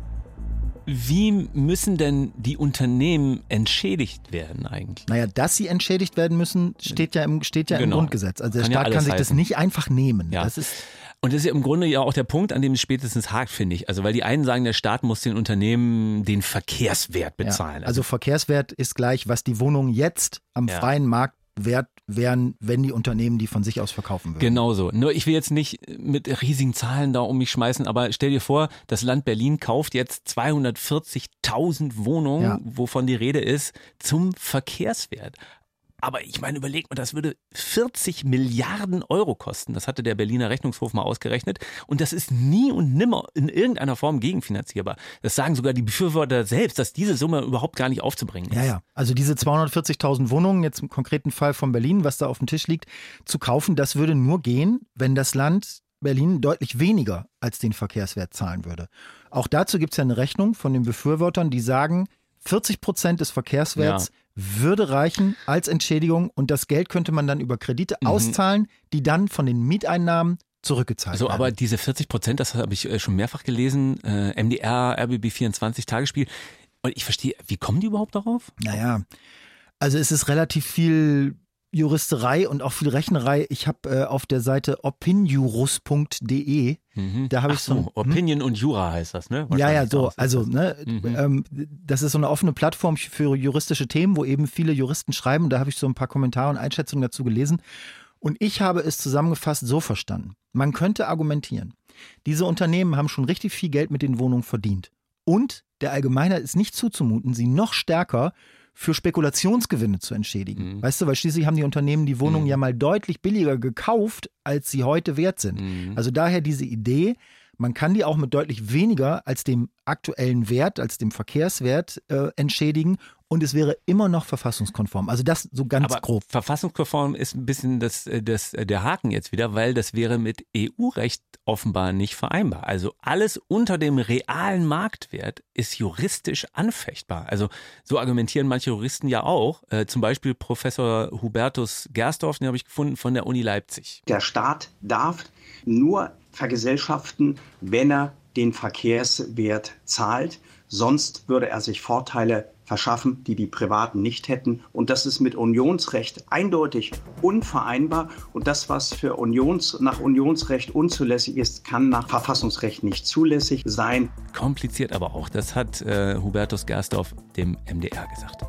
[SPEAKER 19] wie müssen denn die Unternehmen entschädigt werden eigentlich?
[SPEAKER 21] Naja, dass sie entschädigt werden müssen, steht ja im, steht ja genau. im Grundgesetz. Also der kann Staat ja kann sich heißen. das nicht einfach nehmen.
[SPEAKER 19] Ja.
[SPEAKER 21] Das ist
[SPEAKER 19] Und das ist ja im Grunde ja auch der Punkt, an dem es spätestens hakt, finde ich. Also weil die einen sagen, der Staat muss den Unternehmen den Verkehrswert bezahlen.
[SPEAKER 21] Ja. Also Verkehrswert ist gleich, was die Wohnungen jetzt am ja. freien Markt wert wären, wenn die Unternehmen die von sich aus verkaufen würden.
[SPEAKER 19] Genau so. Nur ich will jetzt nicht mit riesigen Zahlen da um mich schmeißen, aber stell dir vor, das Land Berlin kauft jetzt zweihundertvierzigtausend Wohnungen, ja. wovon die Rede ist, zum Verkehrswert. Aber ich meine, überleg mal, das würde vierzig Milliarden Euro kosten. Das hatte der Berliner Rechnungshof mal ausgerechnet. Und das ist nie und nimmer in irgendeiner Form gegenfinanzierbar. Das sagen sogar die Befürworter selbst, dass diese Summe überhaupt gar nicht aufzubringen ist.
[SPEAKER 21] Ja, ja. Also diese zweihundertvierzigtausend Wohnungen, jetzt im konkreten Fall von Berlin, was da auf dem Tisch liegt, zu kaufen, das würde nur gehen, wenn das Land Berlin deutlich weniger als den Verkehrswert zahlen würde. Auch dazu gibt es ja eine Rechnung von den Befürwortern, die sagen, vierzig Prozent des Verkehrswerts ja. würde reichen als Entschädigung und das Geld könnte man dann über Kredite mhm. auszahlen, die dann von den Mieteinnahmen zurückgezahlt
[SPEAKER 19] so,
[SPEAKER 21] werden.
[SPEAKER 19] Aber diese vierzig Prozent, das habe ich schon mehrfach gelesen, äh, M D R, R B B vierundzwanzig, Tagesspiel. Und ich verstehe, wie kommen die überhaupt darauf?
[SPEAKER 21] Naja, also es ist relativ viel Juristerei und auch viel Rechnerei. Ich habe äh, auf der Seite opinjurus punkt de,
[SPEAKER 19] mhm.
[SPEAKER 21] da habe ich so,
[SPEAKER 19] so Opinion hm? und Jura heißt das, ne?
[SPEAKER 21] Ja, ja, so, also ne, mhm. ähm, das ist so eine offene Plattform für juristische Themen, wo eben viele Juristen schreiben. Da habe ich so ein paar Kommentare und Einschätzungen dazu gelesen. Und ich habe es zusammengefasst so verstanden. Man könnte argumentieren, diese Unternehmen haben schon richtig viel Geld mit den Wohnungen verdient. Und der Allgemeinheit ist nicht zuzumuten, sie noch stärker für Spekulationsgewinne zu entschädigen. Mhm. Weißt du, weil schließlich haben die Unternehmen die Wohnungen mhm. ja mal deutlich billiger gekauft, als sie heute wert sind. Mhm. Also daher diese Idee, man kann die auch mit deutlich weniger als dem aktuellen Wert, als dem Verkehrswert äh, entschädigen und es wäre immer noch verfassungskonform. Also das so ganz
[SPEAKER 19] Aber
[SPEAKER 21] grob.
[SPEAKER 19] Verfassungskonform ist ein bisschen das, das, der Haken jetzt wieder, weil das wäre mit E U-Recht offenbar nicht vereinbar. Also alles unter dem realen Marktwert ist juristisch anfechtbar. Also so argumentieren manche Juristen ja auch. Äh, zum Beispiel Professor Hubertus Gersdorf, den habe ich gefunden, von der Uni Leipzig.
[SPEAKER 5] Der Staat darf nur vergesellschaften, wenn er den Verkehrswert zahlt. Sonst würde er sich Vorteile verschaffen, die die Privaten nicht hätten. Und das ist mit Unionsrecht eindeutig unvereinbar. Und das, was für Unions, nach Unionsrecht unzulässig ist, kann nach Verfassungsrecht nicht zulässig sein.
[SPEAKER 19] Kompliziert aber auch. Das hat äh, Hubertus Gersdorf dem M D R gesagt.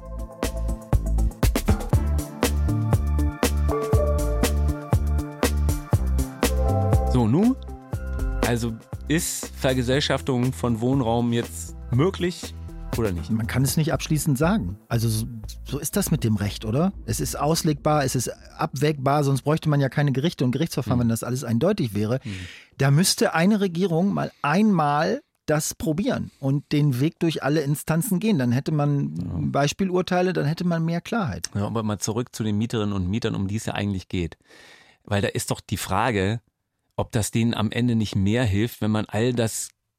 [SPEAKER 19] So, nun, also ist Vergesellschaftung von Wohnraum jetzt möglich oder nicht?
[SPEAKER 21] Man kann es nicht abschließend sagen. Also so, so ist das mit dem Recht, oder? Es ist auslegbar, es ist abwägbar, sonst bräuchte man ja keine Gerichte und Gerichtsverfahren, mhm. wenn das alles eindeutig wäre. Mhm. Da müsste eine Regierung mal einmal das probieren und den Weg durch alle Instanzen gehen. Dann hätte man ja. Beispielurteile, dann hätte man mehr Klarheit.
[SPEAKER 19] Ja, aber mal zurück zu den Mieterinnen und Mietern, um die es ja eigentlich geht. Weil da ist doch die Frage, ob das denen am Ende nicht mehr hilft, wenn man all das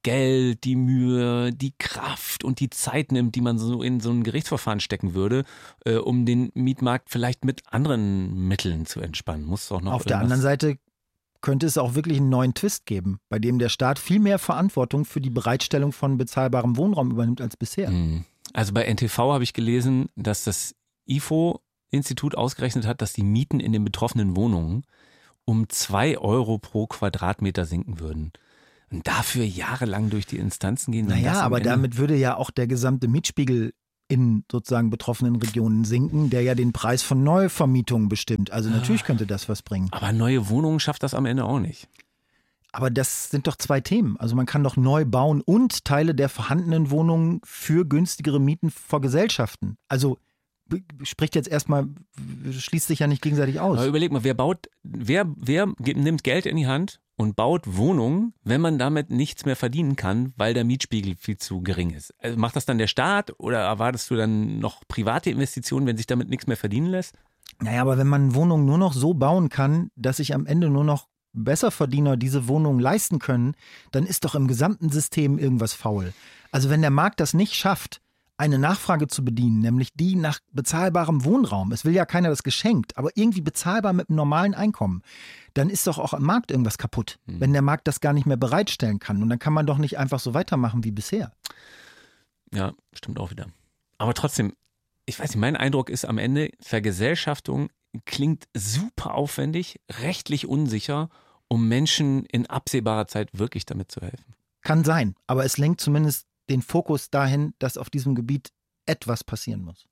[SPEAKER 19] Geld, die Mühe, die Kraft und die Zeit nimmt, die man so in so ein Gerichtsverfahren stecken würde, äh, um den Mietmarkt vielleicht mit anderen Mitteln zu entspannen. Muss doch noch
[SPEAKER 21] Auf der anderen Seite könnte es auch wirklich einen neuen Twist geben, bei dem der Staat viel mehr Verantwortung für die Bereitstellung von bezahlbarem Wohnraum übernimmt als bisher.
[SPEAKER 19] Also bei N T V habe ich gelesen, dass das I F O-Institut ausgerechnet hat, dass die Mieten in den betroffenen Wohnungen um zwei Euro pro Quadratmeter sinken würden. Und dafür jahrelang durch die Instanzen gehen.
[SPEAKER 21] Naja, aber Ende damit würde ja auch der gesamte Mietspiegel in sozusagen betroffenen Regionen sinken, der ja den Preis von Neuvermietungen bestimmt. Also natürlich könnte das was bringen.
[SPEAKER 19] Aber neue Wohnungen schafft das am Ende auch nicht.
[SPEAKER 21] Aber das sind doch zwei Themen. Also man kann doch neu bauen und Teile der vorhandenen Wohnungen für günstigere Mieten vergesellschaften. Also spricht jetzt erstmal, schließt sich ja nicht gegenseitig aus.
[SPEAKER 19] Aber überleg mal, wer baut, wer, wer nimmt Geld in die Hand und baut Wohnungen, wenn man damit nichts mehr verdienen kann, weil der Mietspiegel viel zu gering ist? Also macht das dann der Staat oder erwartest du dann noch private Investitionen, wenn sich damit nichts mehr verdienen lässt?
[SPEAKER 21] Naja, aber wenn man Wohnungen nur noch so bauen kann, dass sich am Ende nur noch Besserverdiener diese Wohnungen leisten können, dann ist doch im gesamten System irgendwas faul. Also wenn der Markt das nicht schafft, eine Nachfrage zu bedienen, nämlich die nach bezahlbarem Wohnraum. Es will ja keiner das geschenkt, aber irgendwie bezahlbar mit einem normalen Einkommen. Dann ist doch auch am Markt irgendwas kaputt, mhm. wenn der Markt das gar nicht mehr bereitstellen kann. Und dann kann man doch nicht einfach so weitermachen wie bisher.
[SPEAKER 19] Ja, stimmt auch wieder. Aber trotzdem, ich weiß nicht, mein Eindruck ist am Ende, Vergesellschaftung klingt super aufwendig, rechtlich unsicher, um Menschen in absehbarer Zeit wirklich damit zu helfen.
[SPEAKER 21] Kann sein, aber es lenkt zumindest den Fokus dahin, dass auf diesem Gebiet etwas passieren muss.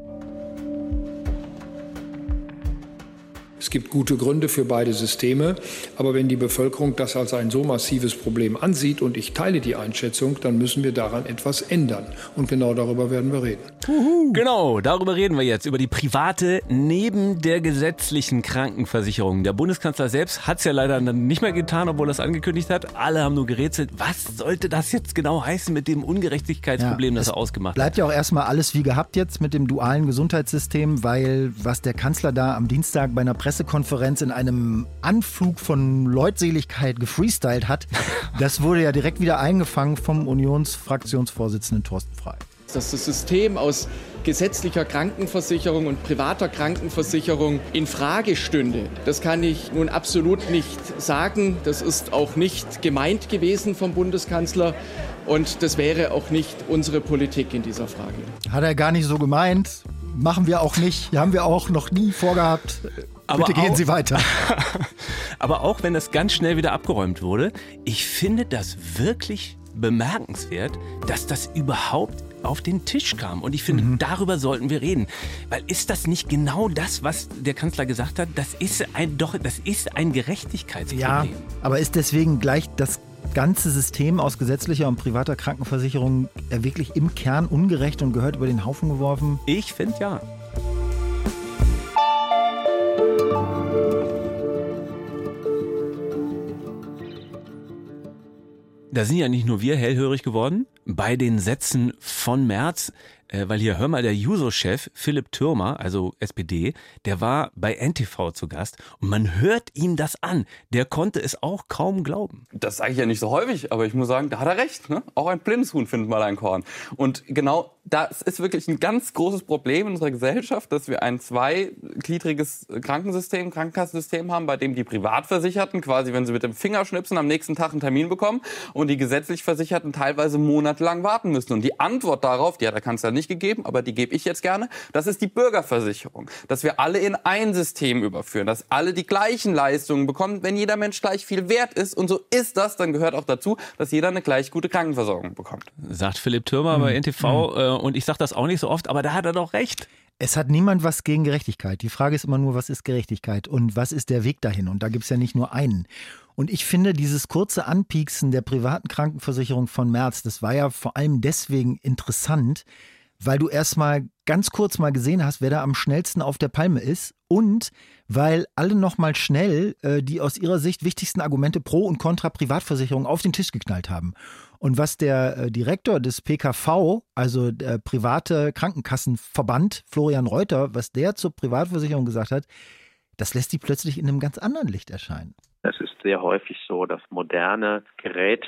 [SPEAKER 20] Es gibt gute Gründe für beide Systeme, aber wenn die Bevölkerung das als ein so massives Problem ansieht, und ich teile die Einschätzung, dann müssen wir daran etwas ändern. Und genau darüber werden wir reden.
[SPEAKER 19] Uhu. Genau, darüber reden wir jetzt, über die private neben der gesetzlichen Krankenversicherung. Der Bundeskanzler selbst hat es ja leider dann nicht mehr getan, obwohl er es angekündigt hat. Alle haben nur gerätselt, was sollte das jetzt genau heißen mit dem Ungerechtigkeitsproblem, ja, das er ausgemacht hat.
[SPEAKER 21] Bleibt ja auch erstmal alles wie gehabt jetzt mit dem dualen Gesundheitssystem, weil was der Kanzler da am Dienstag bei einer Pressekonferenz in einem Anflug von Leutseligkeit gefreestylt hat, das wurde ja direkt wieder eingefangen vom Unionsfraktionsvorsitzenden Thorsten Frey.
[SPEAKER 6] Dass das System aus gesetzlicher Krankenversicherung und privater Krankenversicherung in Frage stünde, das kann ich nun absolut nicht sagen. Das ist auch nicht gemeint gewesen vom Bundeskanzler und das wäre auch nicht unsere Politik in dieser Frage.
[SPEAKER 21] Hat er gar nicht so gemeint. Machen wir auch nicht. Haben wir auch noch nie vorgehabt.
[SPEAKER 19] Aber
[SPEAKER 21] Bitte gehen
[SPEAKER 19] auch,
[SPEAKER 21] Sie weiter.
[SPEAKER 19] Aber auch wenn das ganz schnell wieder abgeräumt wurde, ich finde das wirklich bemerkenswert, dass das überhaupt auf den Tisch kam. Und ich finde, mhm. darüber sollten wir reden. Weil ist das nicht genau das, was der Kanzler gesagt hat? Das ist ein, doch, das ist ein Gerechtigkeitsproblem.
[SPEAKER 21] Ja, aber ist deswegen gleich das ganze System aus gesetzlicher und privater Krankenversicherung wirklich im Kern ungerecht und gehört über den Haufen geworfen?
[SPEAKER 19] Ich finde ja. Da sind ja nicht nur wir hellhörig geworden bei den Sätzen von Merz, äh, weil hier, hör mal, der Juso-Chef Philipp Türmer, also S P D, der war bei N T V zu Gast und man hört ihm das an. Der konnte es auch kaum glauben.
[SPEAKER 22] Das sage ich ja nicht so häufig, aber ich muss sagen, da hat er recht. Ne? Auch ein blindes Huhn findet mal ein Korn. Und genau das ist wirklich ein ganz großes Problem in unserer Gesellschaft, dass wir ein zweigliedriges Krankensystem, Krankenkassensystem haben, bei dem die Privatversicherten quasi, wenn sie mit dem Fingerschnipsen am nächsten Tag einen Termin bekommen und die gesetzlich Versicherten teilweise monatelang warten müssen. Und die Antwort darauf, die hat der Kanzler nicht gegeben, aber die gebe ich jetzt gerne, das ist die Bürgerversicherung. Dass wir alle in ein System überführen, dass alle die gleichen Leistungen bekommen, wenn jeder Mensch gleich viel wert ist. Und so ist das, dann gehört auch dazu, dass jeder eine gleich gute Krankenversorgung bekommt.
[SPEAKER 19] Sagt Philipp Türmer mhm. bei N T V. Mhm. Und ich sage das auch nicht so oft, aber da hat er doch recht.
[SPEAKER 21] Es hat niemand was gegen Gerechtigkeit. Die Frage ist immer nur, was ist Gerechtigkeit und was ist der Weg dahin? Und da gibt es ja nicht nur einen. Und ich finde, dieses kurze Anpieksen der privaten Krankenversicherung von Merz, das war ja vor allem deswegen interessant, weil du erst mal ganz kurz mal gesehen hast, wer da am schnellsten auf der Palme ist und weil alle noch mal schnell äh, die aus ihrer Sicht wichtigsten Argumente pro und contra Privatversicherung auf den Tisch geknallt haben. Und was der äh, Direktor des P K V, also der private Krankenkassenverband, Florian Reuter, was der zur Privatversicherung gesagt hat, das lässt die plötzlich in einem ganz anderen Licht erscheinen.
[SPEAKER 23] Es ist sehr häufig so, dass moderne Geräte,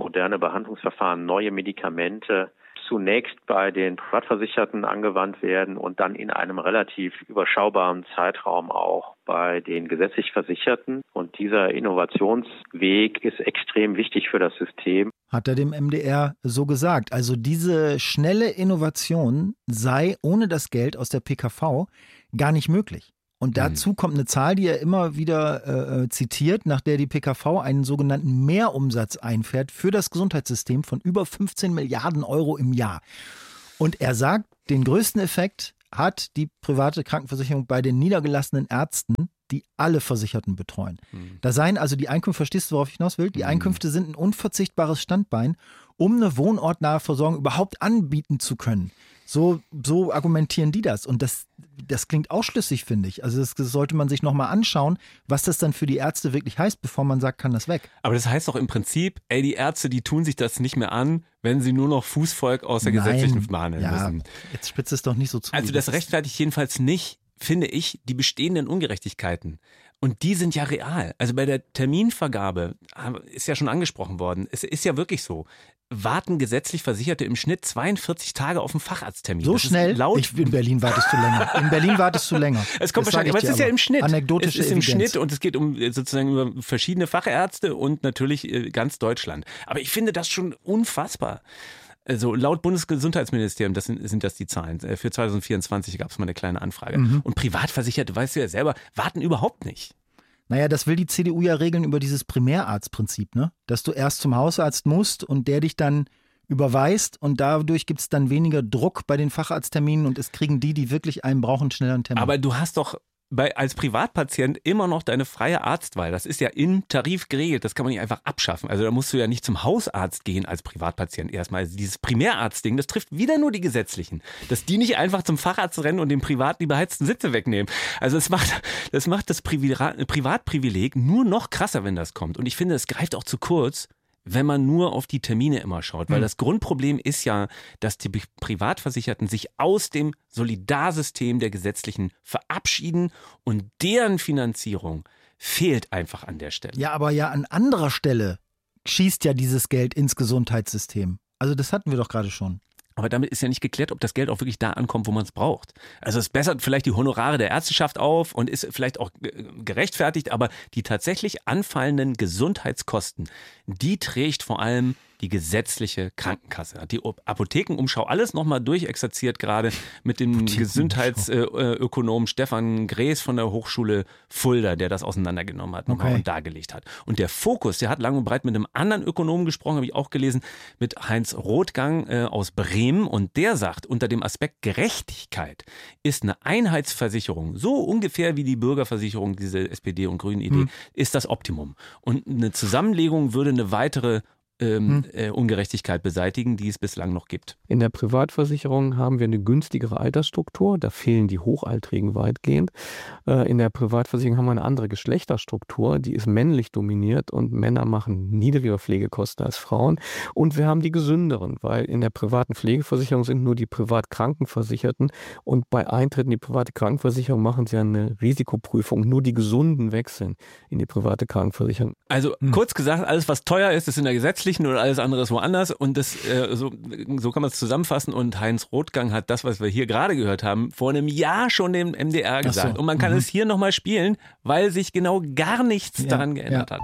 [SPEAKER 4] moderne Behandlungsverfahren, neue Medikamente zunächst bei den Privatversicherten angewandt werden und dann in einem relativ überschaubaren Zeitraum auch bei den gesetzlich Versicherten. Und dieser Innovationsweg ist extrem wichtig für das System.
[SPEAKER 21] Hat er dem M D R so gesagt. Also diese schnelle Innovation sei ohne das Geld aus der P K V gar nicht möglich. Und dazu kommt eine Zahl, die er immer wieder äh, zitiert, nach der die P K V einen sogenannten Mehrumsatz einfährt für das Gesundheitssystem von über fünfzehn Milliarden Euro im Jahr. Und er sagt, den größten Effekt hat die private Krankenversicherung bei den niedergelassenen Ärzten, die alle Versicherten betreuen. Mhm. Da seien also die Einkünfte, verstehst du, worauf ich hinaus will? Die Einkünfte sind ein unverzichtbares Standbein, um eine wohnortnahe Versorgung überhaupt anbieten zu können. So, so argumentieren die das. Und das, das klingt auch schlüssig, finde ich. Also das, das sollte man sich nochmal anschauen, was das dann für die Ärzte wirklich heißt, bevor man sagt, kann das weg.
[SPEAKER 19] Aber das heißt doch im Prinzip, ey, die Ärzte, die tun sich das nicht mehr an, wenn sie nur noch Fußvolk aus der
[SPEAKER 21] Nein.
[SPEAKER 19] gesetzlichen behandeln
[SPEAKER 21] ja,
[SPEAKER 19] müssen.
[SPEAKER 21] Jetzt spitzt es doch nicht so zu.
[SPEAKER 19] Also das rechtfertigt jedenfalls nicht, finde ich, die bestehenden Ungerechtigkeiten. Und die sind ja real. Also bei der Terminvergabe ist ja schon angesprochen worden. Es ist ja wirklich so. Warten gesetzlich Versicherte im Schnitt zweiundvierzig Tage auf einen Facharzttermin.
[SPEAKER 21] So
[SPEAKER 19] das
[SPEAKER 21] schnell?
[SPEAKER 19] Laut
[SPEAKER 21] Ich, in Berlin wartest du länger. In Berlin wartest du länger.
[SPEAKER 19] Es kommt
[SPEAKER 21] Das
[SPEAKER 19] wahrscheinlich,
[SPEAKER 21] sag ich
[SPEAKER 19] aber es
[SPEAKER 21] dir
[SPEAKER 19] ist ja im Schnitt.
[SPEAKER 21] Anekdotische
[SPEAKER 19] es ist im
[SPEAKER 21] Evidenz.
[SPEAKER 19] Schnitt und es geht um sozusagen über verschiedene Fachärzte und natürlich ganz Deutschland. Aber ich finde das schon unfassbar. Also laut Bundesgesundheitsministerium, das sind, sind das die Zahlen, für zwanzig vierundzwanzig gab es mal eine kleine Anfrage.
[SPEAKER 21] Mhm.
[SPEAKER 19] Und Privatversicherte, weißt du ja selber, warten überhaupt nicht.
[SPEAKER 21] Naja, das will die C D U ja regeln über dieses Primärarztprinzip, ne? Dass du erst zum Hausarzt musst und der dich dann überweist und dadurch gibt es dann weniger Druck bei den Facharztterminen und es kriegen die, die wirklich einen brauchen, schneller einen Termin.
[SPEAKER 19] Aber du hast doch bei, als Privatpatient immer noch deine freie Arztwahl. Das ist ja im Tarif geregelt, das kann man nicht einfach abschaffen. Also da musst du ja nicht zum Hausarzt gehen als Privatpatient erstmal. Also dieses Primärarztding, das trifft wieder nur die Gesetzlichen. Dass die nicht einfach zum Facharzt rennen und dem Privat die beheizten Sitze wegnehmen. Also das macht das, macht das Privatprivileg nur noch krasser, wenn das kommt. Und ich finde, es greift auch zu kurz, wenn man nur auf die Termine immer schaut. Weil
[SPEAKER 21] Hm.
[SPEAKER 19] das Grundproblem ist ja, dass die Privatversicherten sich aus dem Solidarsystem der Gesetzlichen verabschieden und deren Finanzierung fehlt einfach an der Stelle.
[SPEAKER 21] Ja, aber ja an anderer Stelle schießt ja dieses Geld ins Gesundheitssystem. Also das hatten wir doch gerade schon.
[SPEAKER 19] Aber damit ist ja nicht geklärt, ob das Geld auch wirklich da ankommt, wo man es braucht. Also es bessert vielleicht die Honorare der Ärzteschaft auf und ist vielleicht auch gerechtfertigt, aber die tatsächlich anfallenden Gesundheitskosten, die trägt vor allem die gesetzliche Krankenkasse. Hat die Apothekenumschau alles nochmal durchexerziert, gerade mit dem Gesundheitsökonom Stefan Gräß von der Hochschule Fulda, der das auseinandergenommen hat
[SPEAKER 21] Okay.
[SPEAKER 19] und dargelegt hat. Und der Fokus, der hat lang und breit mit einem anderen Ökonomen gesprochen, habe ich auch gelesen, mit Heinz Rothgang äh, aus Bremen. Und der sagt, unter dem Aspekt Gerechtigkeit ist eine Einheitsversicherung, so ungefähr wie die Bürgerversicherung, diese S P D- und Grünen-Idee,
[SPEAKER 21] Hm.
[SPEAKER 19] ist das Optimum. Und eine Zusammenlegung würde eine weitere ähm, äh, Ungerechtigkeit beseitigen, die es bislang noch gibt.
[SPEAKER 7] In der Privatversicherung haben wir eine günstigere Altersstruktur, da fehlen die Hochaltrigen weitgehend. Äh, in der Privatversicherung haben wir eine andere Geschlechterstruktur, die ist männlich dominiert und Männer machen niedrigere Pflegekosten als Frauen. Und wir haben die gesünderen, weil in der privaten Pflegeversicherung sind nur die Privatkrankenversicherten und bei Eintritt in die private Krankenversicherung machen sie eine Risikoprüfung. Nur die Gesunden wechseln in die private Krankenversicherung.
[SPEAKER 19] Also kurz gesagt, alles was teuer ist, ist in der gesetzlichen oder alles andere ist woanders und das äh, so, so kann man es zusammenfassen und Heinz Rothgang hat das, was wir hier gerade gehört haben, vor einem Jahr schon dem M D R gesagt.
[SPEAKER 21] so.
[SPEAKER 19] Und man kann
[SPEAKER 21] Mhm.
[SPEAKER 19] es hier nochmal spielen, weil sich genau gar nichts
[SPEAKER 21] Ja,
[SPEAKER 19] daran geändert
[SPEAKER 21] ja.
[SPEAKER 19] hat.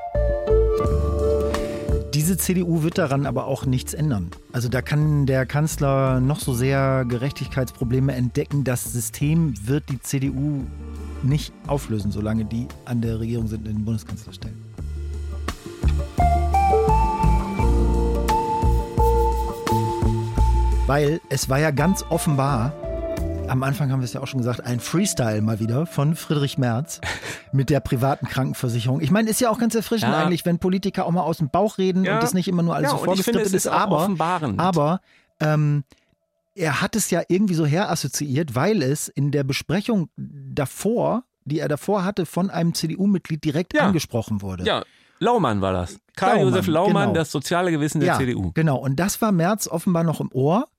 [SPEAKER 21] Diese C D U wird daran aber auch nichts ändern. Also da kann der Kanzler noch so sehr Gerechtigkeitsprobleme entdecken. Das System wird die C D U nicht auflösen, solange die an der Regierung sind, in den Bundeskanzler stellen. Weil es war ja ganz offenbar, am Anfang haben wir es ja auch schon gesagt, ein Freestyle mal wieder von Friedrich Merz mit der privaten Krankenversicherung. Ich meine, ist ja auch ganz erfrischend
[SPEAKER 19] Ja.
[SPEAKER 21] eigentlich, wenn Politiker auch mal aus dem Bauch reden
[SPEAKER 19] Ja.
[SPEAKER 21] und das nicht immer nur alles
[SPEAKER 19] Ja,
[SPEAKER 21] so
[SPEAKER 19] und ich finde,
[SPEAKER 21] vorgeskriptet
[SPEAKER 19] es ist
[SPEAKER 21] ist.
[SPEAKER 19] auch
[SPEAKER 21] Aber,
[SPEAKER 19] offenbarend.
[SPEAKER 21] aber ähm, er hat es ja irgendwie so herassoziiert, weil es in der Besprechung davor, die er davor hatte, von einem C D U-Mitglied direkt
[SPEAKER 19] Ja.
[SPEAKER 21] angesprochen wurde.
[SPEAKER 19] Ja, Laumann war das. Karl-Josef Laumann,
[SPEAKER 21] genau.
[SPEAKER 19] das soziale Gewissen der
[SPEAKER 21] ja,
[SPEAKER 19] C D U.
[SPEAKER 21] Genau, und das war Merz offenbar noch im Ohr.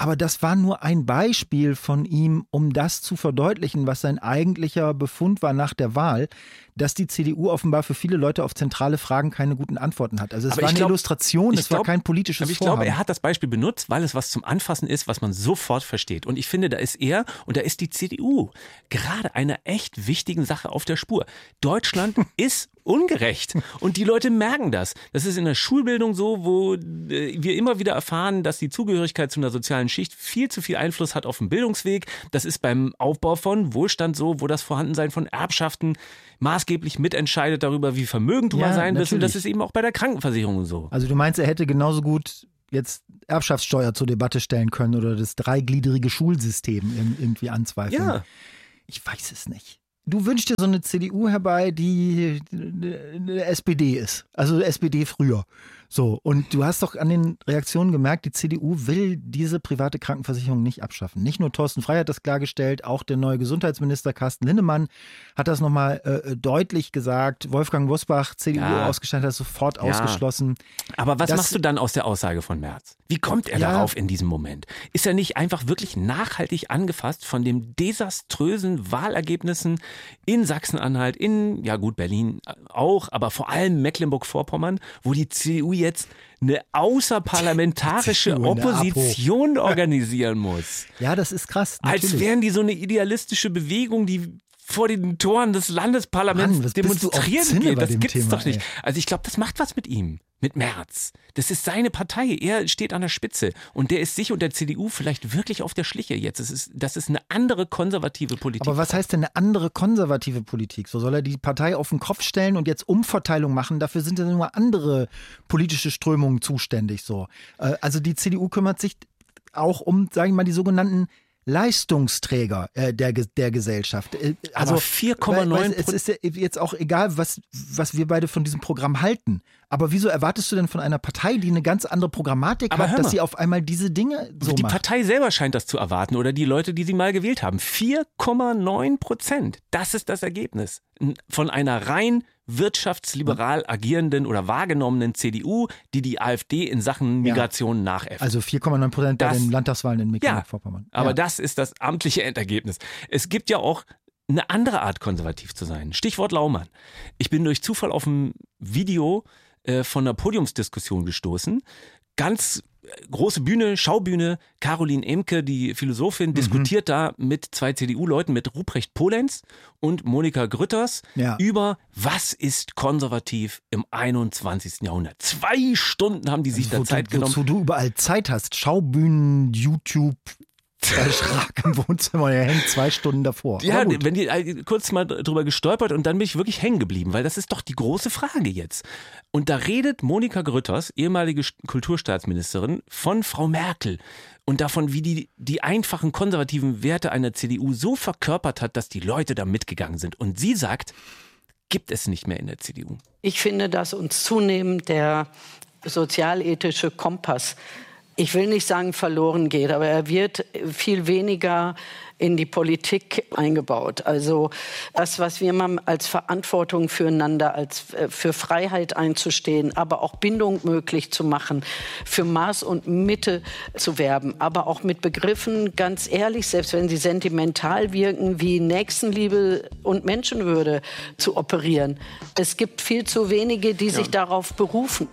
[SPEAKER 21] Aber das war nur ein Beispiel von ihm, um das zu verdeutlichen, was sein eigentlicher Befund war nach der Wahl, dass die C D U offenbar für viele Leute auf zentrale Fragen keine guten Antworten hat. Also es
[SPEAKER 19] Aber
[SPEAKER 21] war eine
[SPEAKER 19] glaub,
[SPEAKER 21] Illustration, es
[SPEAKER 19] glaub,
[SPEAKER 21] war kein politisches
[SPEAKER 19] aber ich
[SPEAKER 21] Vorhaben.
[SPEAKER 19] glaube, er hat das Beispiel benutzt, weil es was zum Anfassen ist, was man sofort versteht. Und ich finde, da ist er und da ist die C D U gerade einer echt wichtigen Sache auf der Spur. Deutschland ist ungerecht und die Leute merken das. Das ist in der Schulbildung so, wo wir immer wieder erfahren, dass die Zugehörigkeit zu einer sozialen Schicht viel zu viel Einfluss hat auf den Bildungsweg. Das ist beim Aufbau von Wohlstand so, wo das Vorhandensein von Erbschaften maßgeblich mitentscheidet darüber, wie vermögend du
[SPEAKER 21] Ja,
[SPEAKER 19] mal sein wirst. Und das
[SPEAKER 21] natürlich.
[SPEAKER 19] ist eben auch bei der Krankenversicherung so.
[SPEAKER 21] Also du meinst, er hätte genauso gut jetzt Erbschaftssteuer zur Debatte stellen können oder das dreigliedrige Schulsystem irgendwie anzweifeln?
[SPEAKER 19] Ja.
[SPEAKER 21] Ich weiß es nicht. Du wünschst dir so eine C D U herbei, die eine S P D ist. Also S P D früher. So, und du hast doch an den Reaktionen gemerkt, die C D U will diese private Krankenversicherung nicht abschaffen. Nicht nur Thorsten Frey hat das klargestellt, auch der neue Gesundheitsminister Carsten Linnemann hat das nochmal äh, deutlich gesagt. Wolfgang Bosbach, C D U
[SPEAKER 19] Ja.
[SPEAKER 21] ausgestellt, hat das sofort
[SPEAKER 19] Ja.
[SPEAKER 21] ausgeschlossen.
[SPEAKER 19] Aber was
[SPEAKER 21] Das-
[SPEAKER 19] machst du dann aus der Aussage von Merz? Wie kommt er
[SPEAKER 21] Ja.
[SPEAKER 19] darauf in diesem Moment? Ist er nicht einfach wirklich nachhaltig angefasst von den desaströsen Wahlergebnissen in Sachsen-Anhalt, in, ja gut, Berlin auch, aber vor allem Mecklenburg-Vorpommern, wo die C D U jetzt eine außerparlamentarische
[SPEAKER 21] C D U in der
[SPEAKER 19] Opposition organisieren muss?
[SPEAKER 21] Ja, das ist krass.
[SPEAKER 19] Als
[SPEAKER 21] natürlich.
[SPEAKER 19] wären die so eine idealistische Bewegung, die vor den Toren des Landesparlaments
[SPEAKER 21] Mann, was bist du auf
[SPEAKER 19] demonstrieren
[SPEAKER 21] Zinne
[SPEAKER 19] geht.
[SPEAKER 21] bei
[SPEAKER 19] Das
[SPEAKER 21] dem
[SPEAKER 19] gibt's
[SPEAKER 21] Thema,
[SPEAKER 19] doch nicht.
[SPEAKER 21] ey.
[SPEAKER 19] Also ich glaube, das macht was mit ihm, mit Merz. Das ist seine Partei. Er steht an der Spitze und der ist sich und der C D U vielleicht wirklich auf der Schliche jetzt. Das ist, das ist eine andere konservative Politik.
[SPEAKER 21] Aber was heißt denn eine andere konservative Politik? So soll er die Partei auf den Kopf stellen und jetzt Umverteilung machen? Dafür sind ja nur andere politische Strömungen zuständig. So. Äh, Also die C D U kümmert sich auch um, sage ich mal, die sogenannten Leistungsträger äh, der, Ge- der Gesellschaft. Äh,
[SPEAKER 19] Aber vier Komma neun
[SPEAKER 21] weil- weil Es ist ja jetzt auch egal, was, was wir beide von diesem Programm halten. Aber wieso erwartest du denn von einer Partei, die eine ganz andere Programmatik
[SPEAKER 19] Aber hör
[SPEAKER 21] hat, dass
[SPEAKER 19] mal.
[SPEAKER 21] sie auf einmal diese Dinge so
[SPEAKER 19] die
[SPEAKER 21] macht?
[SPEAKER 19] Partei selber scheint das zu erwarten oder die Leute, die sie mal gewählt haben. vier Komma neun Prozent. Das ist das Ergebnis von einer rein wirtschaftsliberal agierenden oder wahrgenommenen C D U, die die AfD in Sachen Migration nachäfft.
[SPEAKER 21] Also vier Komma neun Prozent bei
[SPEAKER 19] Das-
[SPEAKER 21] den Landtagswahlen in
[SPEAKER 19] Ja,
[SPEAKER 21] Mecklenburg-Vorpommern.
[SPEAKER 19] aber
[SPEAKER 21] Ja.
[SPEAKER 19] das ist das amtliche Endergebnis. Es gibt ja auch eine andere Art, konservativ zu sein. Stichwort Laumann. Ich bin durch Zufall auf ein Video äh, von einer Podiumsdiskussion gestoßen. Ganz äh, große Bühne, Schaubühne. Caroline Emke, die Philosophin,
[SPEAKER 21] Mhm.
[SPEAKER 19] diskutiert da mit zwei C D U-Leuten, mit Ruprecht Polenz und Monika Grütters
[SPEAKER 21] Ja.
[SPEAKER 19] über, was ist konservativ im einundzwanzigsten Jahrhundert. Zwei Stunden haben die sich da
[SPEAKER 21] Wo,
[SPEAKER 19] Zeit
[SPEAKER 21] du,
[SPEAKER 19] genommen.
[SPEAKER 21] wozu du überall Zeit hast. Schaubühnen, YouTube, zwei Schrank im Wohnzimmer, der hängt zwei Stunden davor.
[SPEAKER 19] Ja,
[SPEAKER 21] Aber gut.
[SPEAKER 19] wenn die äh, kurz mal drüber gestolpert und dann bin ich wirklich hängen geblieben, weil das ist doch die große Frage jetzt. Und da redet Monika Grütters, ehemalige Sch- Kulturstaatsministerin, von Frau Merkel und davon, wie die die einfachen konservativen Werte einer C D U so verkörpert hat, dass die Leute da mitgegangen sind. Und sie sagt, gibt es nicht mehr in der C D U.
[SPEAKER 8] Ich finde, dass uns zunehmend der sozialethische Kompass, ich will nicht sagen verloren geht, aber er wird viel weniger in die Politik eingebaut. Also das, was wir mal als Verantwortung füreinander, als äh, für Freiheit einzustehen, aber auch Bindung möglich zu machen, für Maß und Mitte zu werben, aber auch mit Begriffen, ganz ehrlich, selbst wenn sie sentimental wirken, wie Nächstenliebe und Menschenwürde zu operieren. Es gibt viel zu wenige, die sich darauf berufen.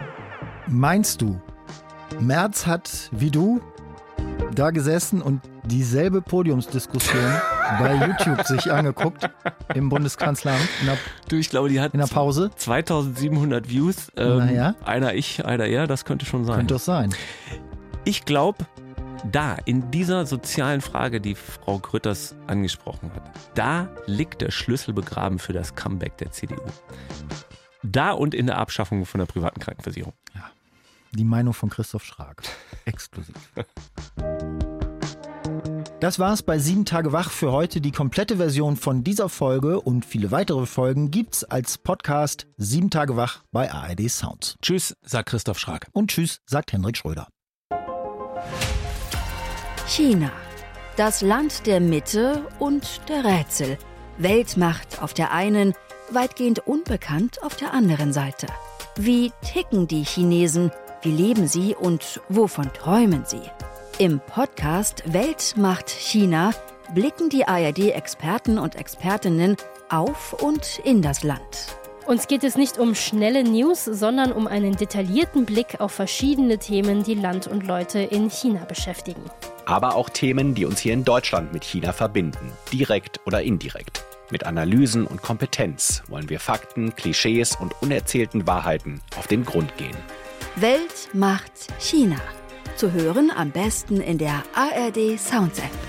[SPEAKER 21] Meinst du, Merz hat, wie du, da gesessen und dieselbe Podiumsdiskussion bei YouTube sich angeguckt im Bundeskanzleramt in der,
[SPEAKER 19] du, ich glaube, die hat
[SPEAKER 21] in der Pause?
[SPEAKER 19] zweitausendsiebenhundert Views. Ähm,
[SPEAKER 21] Naja.
[SPEAKER 19] Einer ich, einer er, das könnte schon sein.
[SPEAKER 21] Könnte es sein.
[SPEAKER 19] Ich glaube, da, in dieser sozialen Frage, die Frau Grütters angesprochen hat, da liegt der Schlüssel begraben für das Comeback der C D U. Da und in der Abschaffung von der privaten Krankenversicherung.
[SPEAKER 21] Die Meinung von Christoph Schrag. Exklusiv. Das war's bei sieben Tage wach für heute. Die komplette Version von dieser Folge und viele weitere Folgen gibt's als Podcast sieben Tage wach bei A R D Sounds.
[SPEAKER 19] Tschüss, sagt Christoph Schrag.
[SPEAKER 21] Und tschüss, sagt Hendrik Schröder.
[SPEAKER 10] China. Das Land der Mitte und der Rätsel. Weltmacht auf der einen, weitgehend unbekannt auf der anderen Seite. Wie ticken die Chinesen? Wie leben sie und wovon träumen sie? Im Podcast Welt macht China blicken die A R D-Experten und Expertinnen auf und in das Land.
[SPEAKER 13] Uns geht es nicht um schnelle News, sondern um einen detaillierten Blick auf verschiedene Themen, die Land und Leute in China beschäftigen.
[SPEAKER 14] Aber auch Themen, die uns hier in Deutschland mit China verbinden, direkt oder indirekt. Mit Analysen und Kompetenz wollen wir Fakten, Klischees und unerzählten Wahrheiten auf den Grund gehen.
[SPEAKER 10] Welt macht China. Zu hören am besten in der A R D Sounds App.